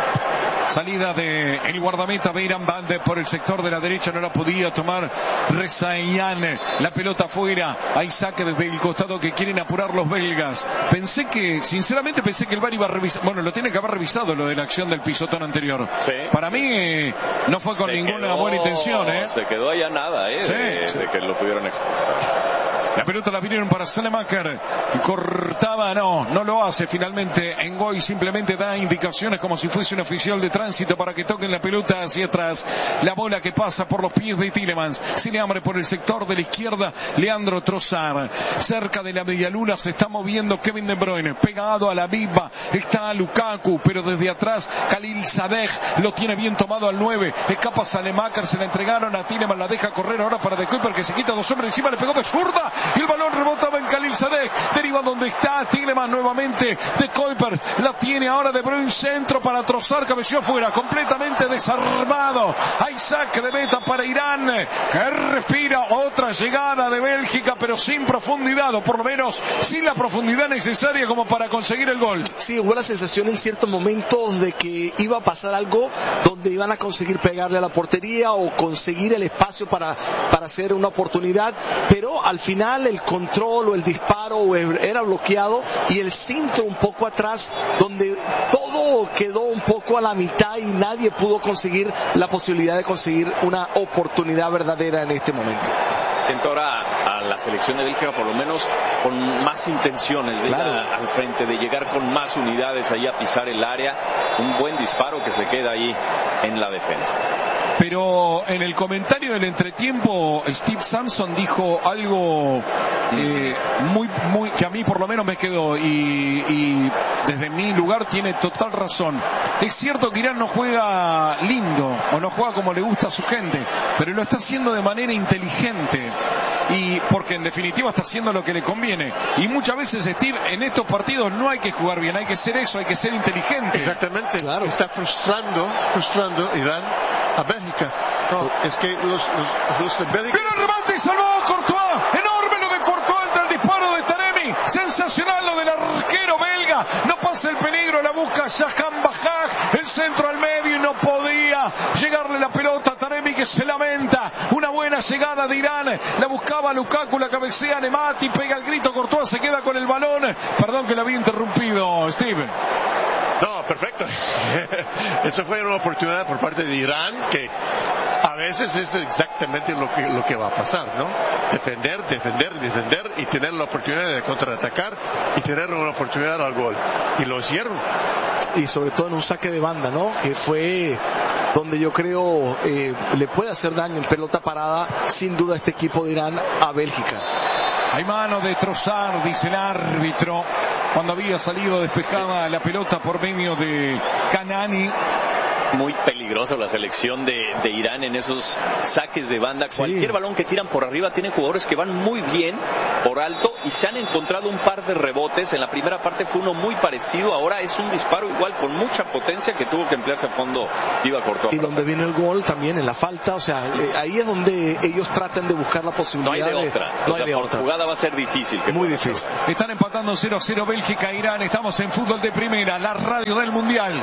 Salida de el guardameta Beiran Band por el sector de la derecha, no la podía tomar Rezayan, la pelota afuera. Hay saque desde el costado que quieren apurar los belgas. Sinceramente pensé que el VAR iba a revisar, bueno, lo tiene que haber revisado lo de la acción del pisotón anterior. Sí. Para mí no fue con ninguna buena intención,
Se quedó allá nada, de que lo pudieron explotar.
La pelota la vinieron para Salemaker, cortaba, no lo hace finalmente. Ngoy simplemente da indicaciones como si fuese un oficial de tránsito para que toquen la pelota hacia atrás. La bola que pasa por los pies de Tielemans, se le abre por el sector de la izquierda Leandro Trossard. Cerca de la medialuna se está moviendo Kevin De Bruyne, pegado a la viva está Lukaku, pero desde atrás Khalil Sadeh lo tiene bien tomado al 9, escapa Salemaker, se la entregaron a Tielemans, la deja correr ahora para De Kuyper que se quita 2 hombres encima, le pegó de zurda y el balón rebotaba en Khalil Sadeh, deriva donde está Tielemans nuevamente, De Kuyper la tiene ahora De Bruyne, centro para Trossard, cabeció afuera, completamente desarmado. Hay saque de meta para Irán, que respira otra llegada de Bélgica, pero sin profundidad, o por lo menos sin la profundidad necesaria como para conseguir el gol.
Sí, hubo la sensación en ciertos momentos de que iba a pasar algo donde iban a conseguir pegarle a la portería o conseguir el espacio para hacer una oportunidad, pero al final el control o el disparo era bloqueado y el centro un poco atrás, donde todo quedó un poco a la mitad y nadie pudo conseguir la posibilidad de conseguir una oportunidad verdadera en este momento.
Siento ahora a la selección de Bélgica por lo menos con más intenciones de ir al frente, de llegar con más unidades ahí a pisar el área. Un buen disparo que se queda ahí en la defensa.
Pero en el comentario del entretiempo Steve Sampson dijo algo muy que a mí por lo menos me quedó y desde mi lugar tiene total razón. Es cierto que Irán no juega lindo o no juega como le gusta a su gente, pero lo está haciendo de manera inteligente y porque en definitiva está haciendo lo que le conviene. Y muchas veces, Steve, en estos partidos no hay que jugar bien, hay que ser eso, hay que ser inteligente.
Exactamente, claro. Está frustrando Irán a Bélgica. No, es que los de Bélgica...
¡Viene el remate y salvó a Courtois! ¡Enorme lo de Courtois ante el disparo de Taremi! ¡Sensacional lo del arquero belga! No pasa el peligro, la busca Shahan Bajaj, el centro al medio y no podía llegarle la pelota a Taremi que se lamenta. Una buena llegada de Irán, la buscaba Lukaku, la cabecea Nemati, pega el grito, Courtois se queda con el balón. Perdón que la había interrumpido, Steve.
No, perfecto. Eso fue una oportunidad por parte de Irán que a veces es exactamente lo que va a pasar, ¿no? Defender y tener la oportunidad de contraatacar y tener una oportunidad al gol. Y lo hicieron.
Y sobre todo en un saque de banda, ¿no? Que fue donde yo creo le puede hacer daño en pelota parada, sin duda, este equipo de Irán a Bélgica.
Hay mano de Trossard, dice el árbitro, cuando había salido despejada la pelota por medio de Kanani.
Muy peligrosa la selección de Irán en esos saques de banda. Sí. Cualquier balón que tiran por arriba, tienen jugadores que van muy bien por alto y se han encontrado un par de rebotes. En la primera parte fue uno muy parecido, ahora es un disparo igual con mucha potencia que tuvo que emplearse a fondo. Iba corto.
Y donde viene el gol también en la falta, o sea, ahí es donde ellos tratan de buscar la posibilidad.
No hay de otra. No hay de otra. La jugada va a ser difícil.
Muy difícil.
Están empatando 0-0 Bélgica e Irán. Estamos en Fútbol de Primera, la radio del Mundial.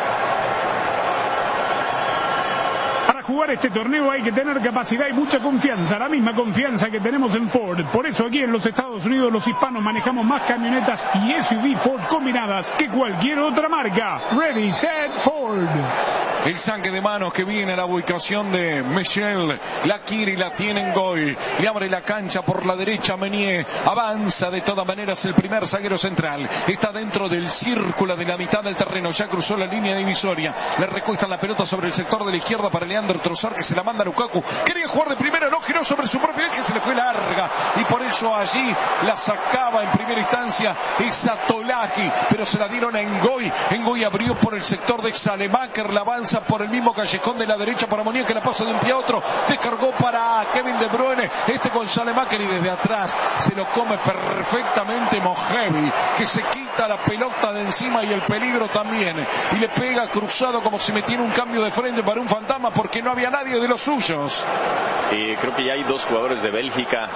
Jugar este torneo hay que tener capacidad y mucha confianza, la misma confianza que tenemos en Ford. Por eso aquí en los Estados Unidos los hispanos manejamos más camionetas y SUV Ford combinadas que cualquier otra marca. Ready, set, Ford.
El saque de manos que viene a la ubicación de Michel. La quiere y la tiene en Goy. Le abre la cancha por la derecha Meunier. Avanza de todas maneras el primer zaguero central. Está dentro del círculo de la mitad del terreno. Ya cruzó la línea divisoria. Le recuestan la pelota sobre el sector de la izquierda para Leandro Trossard, que se la manda a Lukaku. Quería jugar de primera, no giró sobre su propio eje, se le fue larga. Y por eso allí la sacaba en primera instancia esa Tolaji. Pero se la dieron a Ngoy. Ngoy abrió por el sector de Salemaker. La avanza por el mismo callejón de la derecha para Meunier, que la pasa de un pie a otro. Descargó para Kevin De Bruyne. Con Salemaker, y desde atrás se lo come perfectamente Mojevi, que se quita la pelota de encima y el peligro también. Y le pega cruzado como si metiera un cambio de frente para un fantasma, porque no había nadie de los suyos.
Creo que ya hay dos jugadores de Bélgica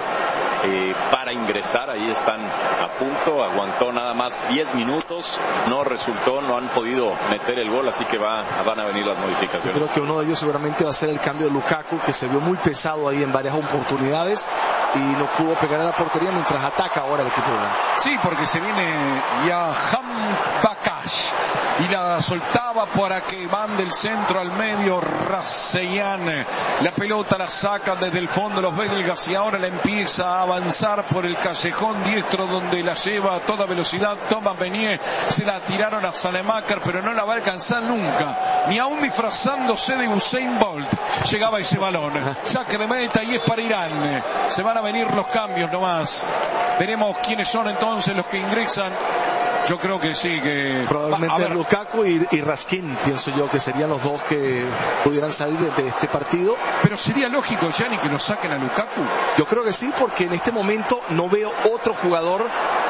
para ingresar. Ahí están a punto. Aguantó nada más 10 minutos. No resultó, no han podido meter el gol, así que van a venir las modificaciones.
Yo creo que uno de ellos seguramente va a ser el cambio de Lukaku, que se vio muy pesado ahí en varias oportunidades y no pudo pegar a la portería mientras ataca ahora el equipo de Irán.
Sí, porque se viene Yaham Bakash y la soltaba para que van del centro al medio Raseyan. La pelota la sacan desde el fondo los belgas y ahora la empieza a avanzar por el callejón diestro, donde la lleva a toda velocidad Thomas Meunier. Se la tiraron a Salemaker, pero no la va a alcanzar nunca, ni aún disfrazándose de Usain Bolt llegaba ese balón. Saque de meta y es para Irán. Se van a venir los cambios nomás. Veremos quiénes son entonces los que ingresan. Yo creo que sí, que
probablemente Lukaku y Raskin, pienso yo que serían los dos que pudieran salir de este partido.
Pero sería lógico, Gianni, que lo saquen a Lukaku.
Yo creo que sí, porque en este momento no veo otro jugador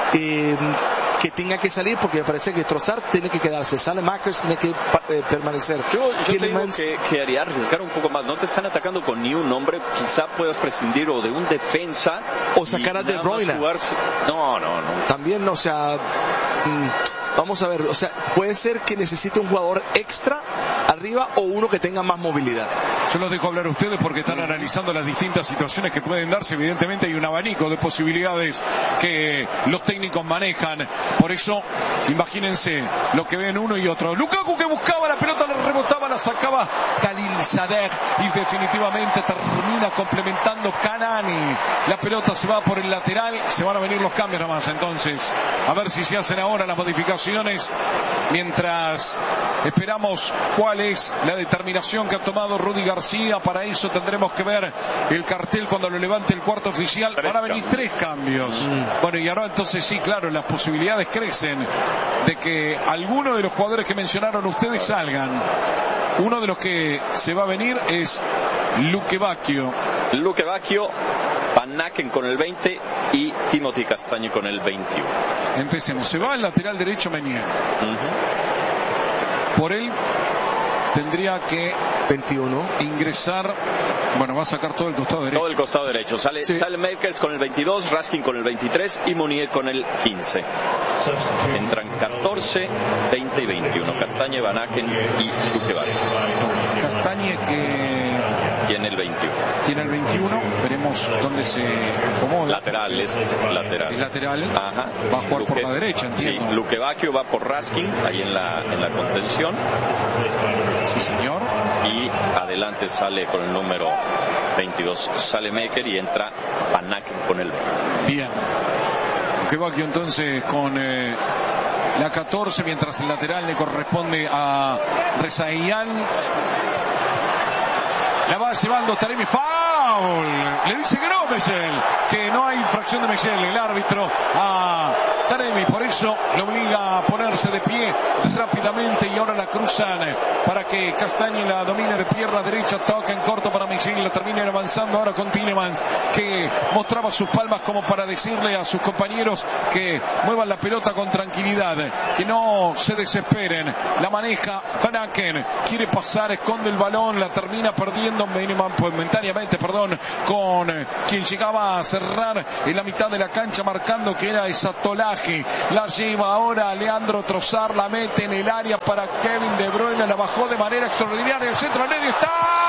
que tenga que salir, porque me parece que Trossard tiene que quedarse, Salemaker tiene que permanecer.
Yo tengo que haría arriesgar un poco más. No te están atacando con ni un hombre, quizá puedas prescindir o de un defensa
o sacar a De Bruyne.
No.
También, o sea, vamos a ver, o sea, puede ser que necesite un jugador extra arriba o uno que tenga más movilidad.
Yo los dejo hablar a ustedes porque están analizando las distintas situaciones que pueden darse. Evidentemente hay un abanico de posibilidades que los técnicos manejan. Por eso, imagínense lo que ven uno y otro. Lukaku, que buscaba la pelota, la rebotaba, la sacaba Khalilzadeh y definitivamente termina complementando Kanani. La pelota se va por el lateral, se van a venir los cambios nomás. Entonces, a ver si se hacen ahora las modificaciones, mientras esperamos cuál es la determinación que ha tomado Rudy García. Para eso tendremos que ver el cartel cuando lo levante el cuarto oficial. Van a venir 3 cambios. Bueno, y ahora entonces sí, claro, las posibilidades crecen de que alguno de los jugadores que mencionaron ustedes salgan. Uno de los que se va a venir es Luque Bacchio,
Van Aken con el 20 y Timothy Castagne con el 21.
Empecemos. Se va el lateral derecho Meunier. Por él tendría que
21
ingresar. Bueno, va a sacar todo el costado derecho.
Todo el costado derecho. Sale Merkels con el 22, Raskin con el 23 y Meunier con el 15. Entran 14, 20 y 21. Castagne, Van Aken y Luque Bacchio.
Castagne que
tiene el 21.
Tiene el 21. Veremos dónde se acomoda.
Lateral.
Es lateral.
Ajá.
Va a jugar por la derecha, entiendo.
Sí, Luque Bacchio va por Raskin, ahí en la contención.
Sí, señor.
Y adelante sale con el número 22 Salemaker y entra Van Aken con el 20.
Bien. Luque Bacchio entonces con la 14, mientras el lateral le corresponde a Rezaeian. La va llevando Taremi. foul. Le dice que no, Mechel, que no hay infracción de Mechel, el árbitro, a Taremi. Por eso le obliga a ponerse de pie rápidamente y ahora la cruzan para que Castañi la domine de pierna derecha. Toca en corto para Mechel, la termina avanzando ahora con Tielemans, que mostraba sus palmas como para decirle a sus compañeros que muevan la pelota con tranquilidad, que no se desesperen. La maneja Van Aken, quiere pasar, esconde el balón, la termina perdiendo momentáneamente, con quien llegaba a cerrar en la mitad de la cancha, marcando que era Esatolahi. La lleva ahora Leandro Trossard, la mete en el área para Kevin De Bruyne, la bajó de manera extraordinaria, el centro al medio está,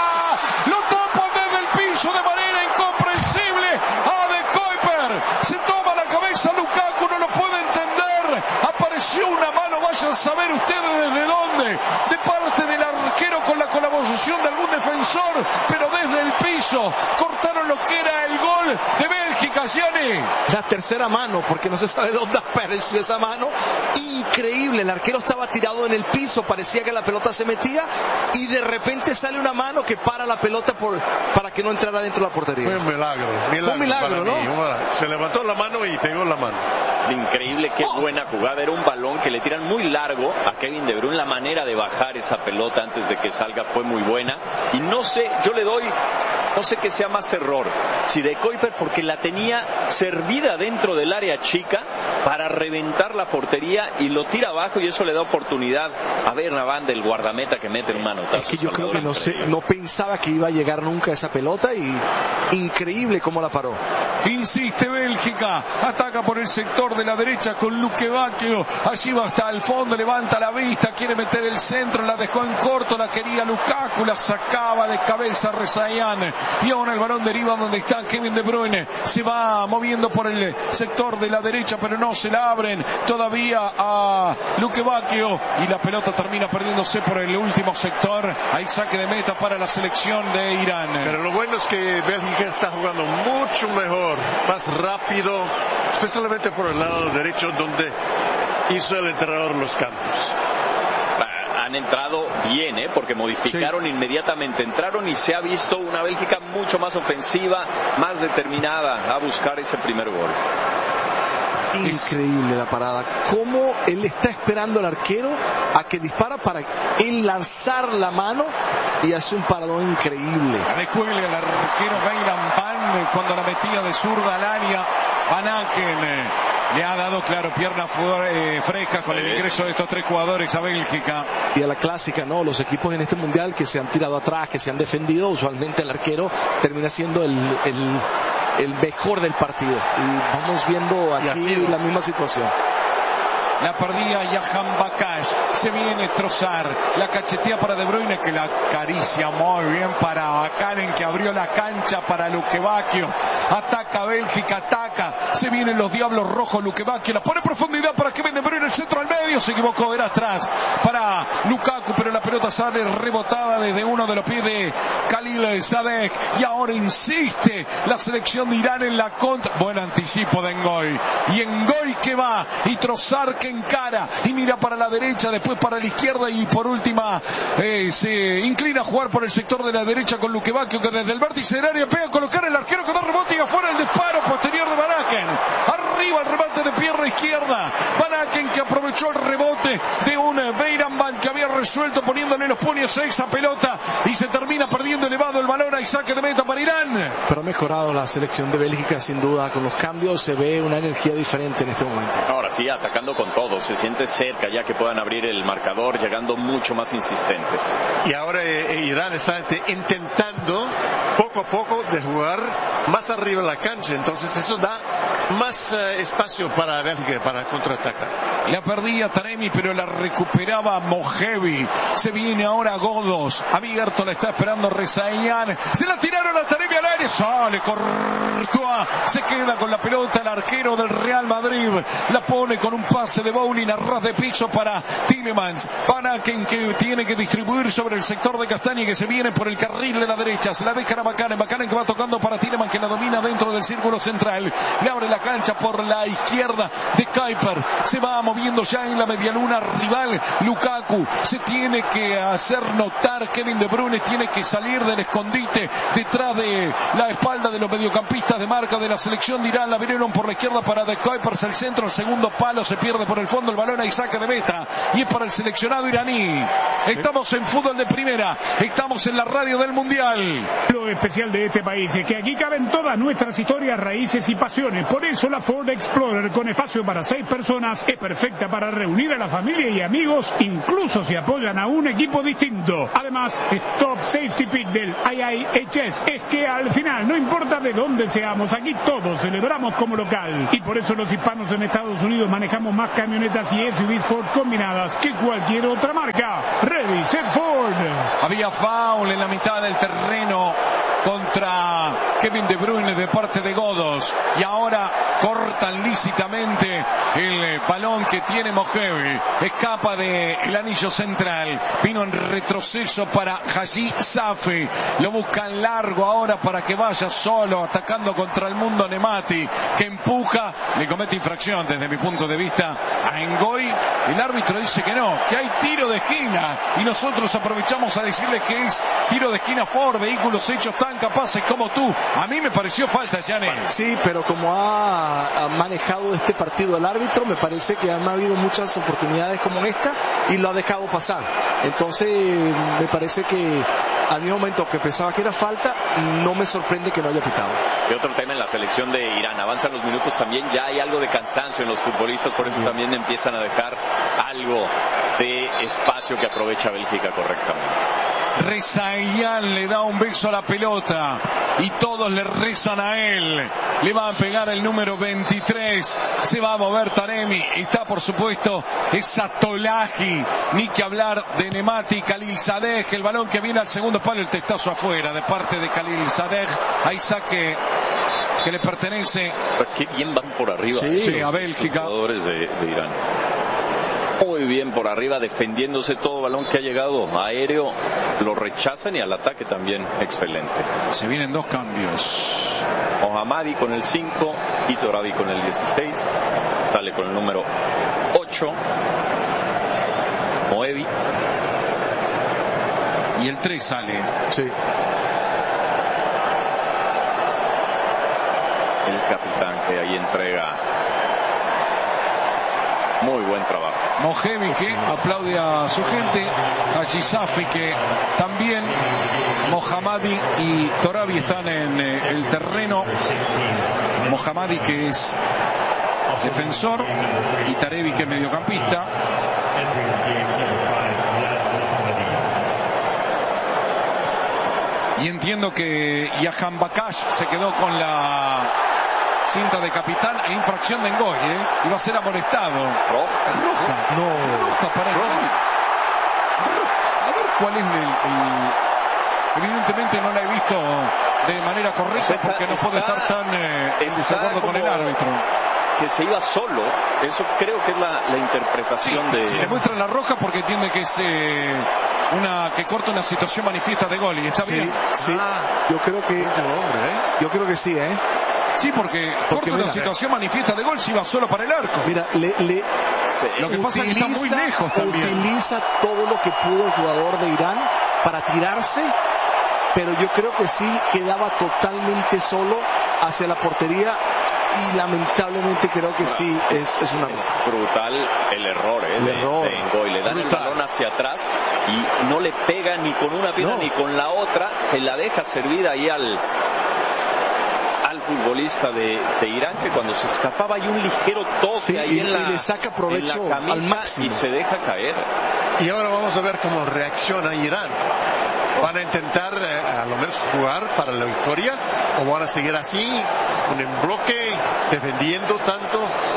lo topa desde el piso de manera incomprensible a De Kuyper, se toma la cabeza Lukaku, no lo puede entender, apareció una mano, vayan a saber ustedes desde dónde, de parte del arquero con la colaboración de algún defensor, pero desde el piso cortaron lo que era el gol de Bélgica. Gianni,
la tercera mano, porque no se sabe dónde apareció esa mano, increíble, el arquero estaba tirado en el piso, parecía que la pelota se metía y de repente sale una mano que para la pelota para que no entrara dentro de la portería.
Fue un milagro,
fue un milagro, ¿no?
Se levantó la mano y pegó la mano.
Increíble, qué buena jugada, era un balón que le tiran muy largo a Kevin De Bruyne, la manera de bajar esa pelota antes de que salga fue muy buena, y no sé, yo le doy, no sé qué sea más error, si De Kuyper, porque la tenía servida dentro del área chica para reventar la portería y lo tira abajo, y eso le da oportunidad a Bernabán, del guardameta, que mete un manotazo.
Es que yo creo que no pensaba que iba a llegar nunca esa pelota, y increíble cómo la paró.
Insiste Bélgica, ataca por el sector de la derecha con Luque Bacchio, allí va hasta el fondo, levanta la vista, quiere meter el centro, la dejó en corto, la quería Lukaku, la sacaba de cabeza Rezaian, y ahora el balón deriva donde está Kevin De Bruyne, se va moviendo por el sector de la derecha, pero no se la abren todavía a Luque Bacchio, y la pelota termina perdiéndose por el último sector. Hay saque de meta para la selección de Irán.
Pero lo bueno es que Bélgica está jugando mucho mejor, más rápido, especialmente por el lado derecho, donde hizo el entrenador los cambios.
Han entrado bien, porque modificaron inmediatamente, entraron y se ha visto una Bélgica mucho más ofensiva, más determinada a buscar ese primer gol.
Increíble la parada, cómo él está esperando al arquero a que dispara para él lanzar la mano y hace un paradón increíble.
Recuele al arquero Beiran Van cuando la metía de zurda al área. Van Aken le ha dado, claro, pierna fresca con el ingreso de estos tres jugadores a Bélgica.
Y a la clásica, ¿no? Los equipos en este mundial que se han tirado atrás, que se han defendido, usualmente el arquero termina siendo el mejor del partido. Y vamos viendo aquí la misma situación.
La perdía Jahan Bakash, se viene Trossard, la cachetea para De Bruyne, que la acaricia muy bien para Bakanen, que abrió la cancha para Luque Bacchio. Ataca Bélgica, ataca, se vienen los Diablos Rojos. Luque Bacchio la pone en profundidad para Kevin De Bruyne, el centro al medio, se equivocó, era atrás para Lukaku, pero la pelota sale rebotada desde uno de los pies de Khalil Sadek, y ahora insiste la selección de Irán en la contra. Buen anticipo de Ngoy, y Ngoy que va, y Trossard que encara y mira para la derecha, después para la izquierda, y por última se inclina a jugar por el sector de la derecha con Luque Bacchio, que desde el vértice del área pega a colocar el arquero, que da rebote y afuera el disparo posterior de Van Aken. Arriba el remate de pierna izquierda, Van Aken, que aprovechó el rebote de un Beiran Van que había resuelto poniéndole los puños a esa pelota, y se termina perdiendo elevado el balón. Hay saque de meta para Irán.
Pero ha mejorado la selección de Bélgica sin duda, con los cambios se ve una energía diferente en este momento.
Ahora sí, atacando con todo, se siente cerca ya que puedan abrir el marcador, llegando mucho más insistentes.
Y ahora Irán está intentando poco a poco de jugar más arriba en la cancha, entonces eso da más espacio para Bélgica para contraatacar.
La perdía Taremi, pero la recuperaba Mojevi. Se viene ahora Godos, abierto, la está esperando Rezaian, se la tiraron a Taremi al aire, sale Courtois, se queda con la pelota el arquero del Real Madrid, la pone con un pase de bowling a ras de piso para Tielemans. Van Aken, que tiene que distribuir sobre el sector de Castañi, que se viene por el carril de la derecha, se la deja a Bakanen, que va tocando para Tielemans, que la domina dentro del círculo central, le abre la cancha por la izquierda de Kuyper, se va moviendo ya en la medialuna rival Lukaku. Lukaku se tiene que hacer notar. Kevin De Bruyne tiene que salir del escondite detrás de la espalda de los mediocampistas de marca de la selección de Irán. La vinieron por la izquierda para De Kuipers, el centro, el segundo palo, se pierde por el fondo el balón, hay saque de meta y es para el seleccionado iraní. Estamos en fútbol de primera, estamos en la radio del Mundial.
Lo especial de este país es que aquí caben todas nuestras historias, raíces y pasiones. Por eso la Ford Explorer, con espacio para 6 personas, es perfecta para reunir a la familia y amigos, incluso si apoyan a un equipo distinto. Además, Top Safety Pick del IIHS es que al final, no importa de dónde seamos, aquí todos celebramos como local. Y por eso los hispanos en Estados Unidos manejamos más camionetas y SUVs Ford combinadas que cualquier otra marca. Ready, set, Ford.
Había foul en la mitad del terreno contra Kevin De Bruyne de parte de Godos y ahora cortan lícitamente el balón que tiene Mojevi, escapa del anillo central, vino en retroceso para Haji Safi, lo buscan largo ahora para que vaya solo atacando contra el mundo Nemati, que empuja, le comete infracción desde mi punto de vista a Ngoy. El árbitro dice que no, que hay tiro de esquina y nosotros aprovechamos a decirle que es tiro de esquina Ford, vehículos hechos tan capaces como tú. A mí me pareció falta, Janet.
Sí, pero como ha manejado este partido el árbitro, me parece que han habido muchas oportunidades como esta y lo ha dejado pasar. Entonces me parece que al mismo momento que pensaba que era falta, no me sorprende que no haya pitado.
Y otro tema en la selección de Irán, avanzan los minutos también, ya hay algo de cansancio en los futbolistas, por eso también empiezan a dejar algo de espacio que aprovecha Bélgica correctamente.
Rezaeian le da un beso a la pelota y todos le rezan a él. Le va a pegar el número 23. Se va a mover Taremi. Está por supuesto esa Tolaji. Ni que hablar de Nemati, Khalil Sadeh. El balón que viene al segundo palo, el testazo afuera de parte de Khalil Sadeh. Hay saque que le pertenece.
Qué bien van por arriba.
Sí, a Bélgica.
Los jugadores de Irán. Muy bien por arriba, defendiéndose todo balón que ha llegado aéreo, lo rechazan y al ataque también excelente.
Se vienen 2 cambios.
Mohammadi con el 5 y Torabi con el 16. Sale con el número 8. Moevi.
Y el 3 sale.
Sí.
El capitán que ahí entrega. Muy buen trabajo.
Mojevi que aplaude a su gente, Haji Safi que también, Mohammadi y Torabi están en el terreno. Mohammadi que es defensor y Tarevi que es mediocampista. Y entiendo que Yahan Bakash se quedó con la cinta de capitán e infracción de Ngoy, iba a ser amonestado. Roja. No. Roja para Ngoy. A ver cuál es el... Evidentemente no la he visto de manera correcta porque no puede estar tan en desacuerdo con el árbitro.
Que se iba solo, eso creo que es la interpretación de...
Se le muestra la roja porque entiende que es que corta una situación manifiesta de gol y está bien.
Sí, yo creo que... Yo creo que sí,
Sí, porque corta una situación manifiesta de gol si va solo para el arco.
Mira,
lo que pasa es que está muy lejos también.
Utiliza todo lo que pudo el jugador de Irán para tirarse, pero yo creo que sí quedaba totalmente solo hacia la portería y lamentablemente creo que sí es una roja.
Brutal el error, de Ngoy. Le dan el balón hacia atrás y no le pega ni con una pierna ni con la otra, se la deja servida ahí al futbolista de Irán, que cuando se escapaba hay un ligero toque ahí
y le saca provecho
en la camisa
al máximo
y se deja caer.
Y ahora vamos a ver cómo reacciona Irán. ¿Van a intentar a lo menos jugar para la victoria o van a seguir así con el bloque, defendiendo tanto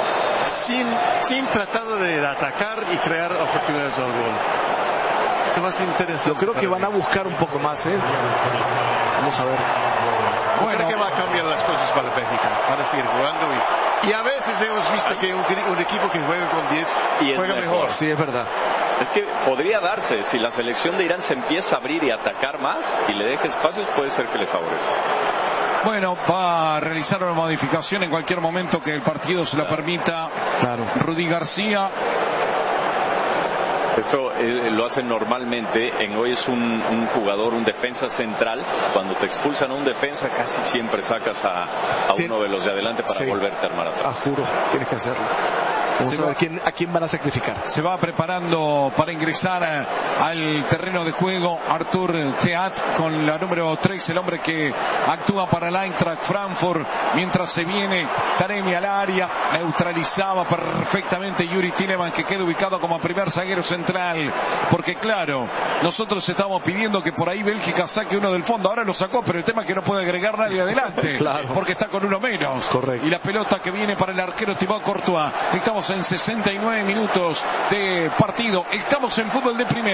sin tratar de atacar y crear oportunidades al gol? ¿Qué más interesante?
Yo creo que van a buscar un poco más, Vamos a ver.
Bueno, creo que va a cambiar las cosas para Bélgica. Van a seguir jugando y a veces hemos visto que un equipo que juega con 10 juega mejor.
Sí, es verdad.
Es que podría darse, si la selección de Irán se empieza a abrir y atacar más y le deja espacios, puede ser que le favorezca.
Bueno, va a realizar una modificación en cualquier momento que el partido se la permita.
Claro.
Rudy García
Esto lo hacen normalmente. Hoy es un jugador, un defensa central. Cuando te expulsan a un defensa, casi siempre sacas a uno de los de adelante para volverte a armar atrás.
Juro, tienes que hacerlo. Vamos a ver a quién van a sacrificar.
Se va preparando para ingresar al terreno de juego Artur Theat con la número 3, el hombre que actúa para el Eintracht Frankfurt. Mientras se viene Taremi al área, neutralizaba perfectamente Yuri Tielemans, que queda ubicado como primer zaguero central. Porque claro, nosotros estábamos pidiendo que por ahí Bélgica saque uno del fondo. Ahora lo sacó, pero el tema es que no puede agregar nadie adelante.
Claro.
Porque está con uno menos.
Correcto.
Y la pelota que viene para el arquero Thibaut Courtois. Estamos en 69 minutos de partido. Estamos en fútbol de primera.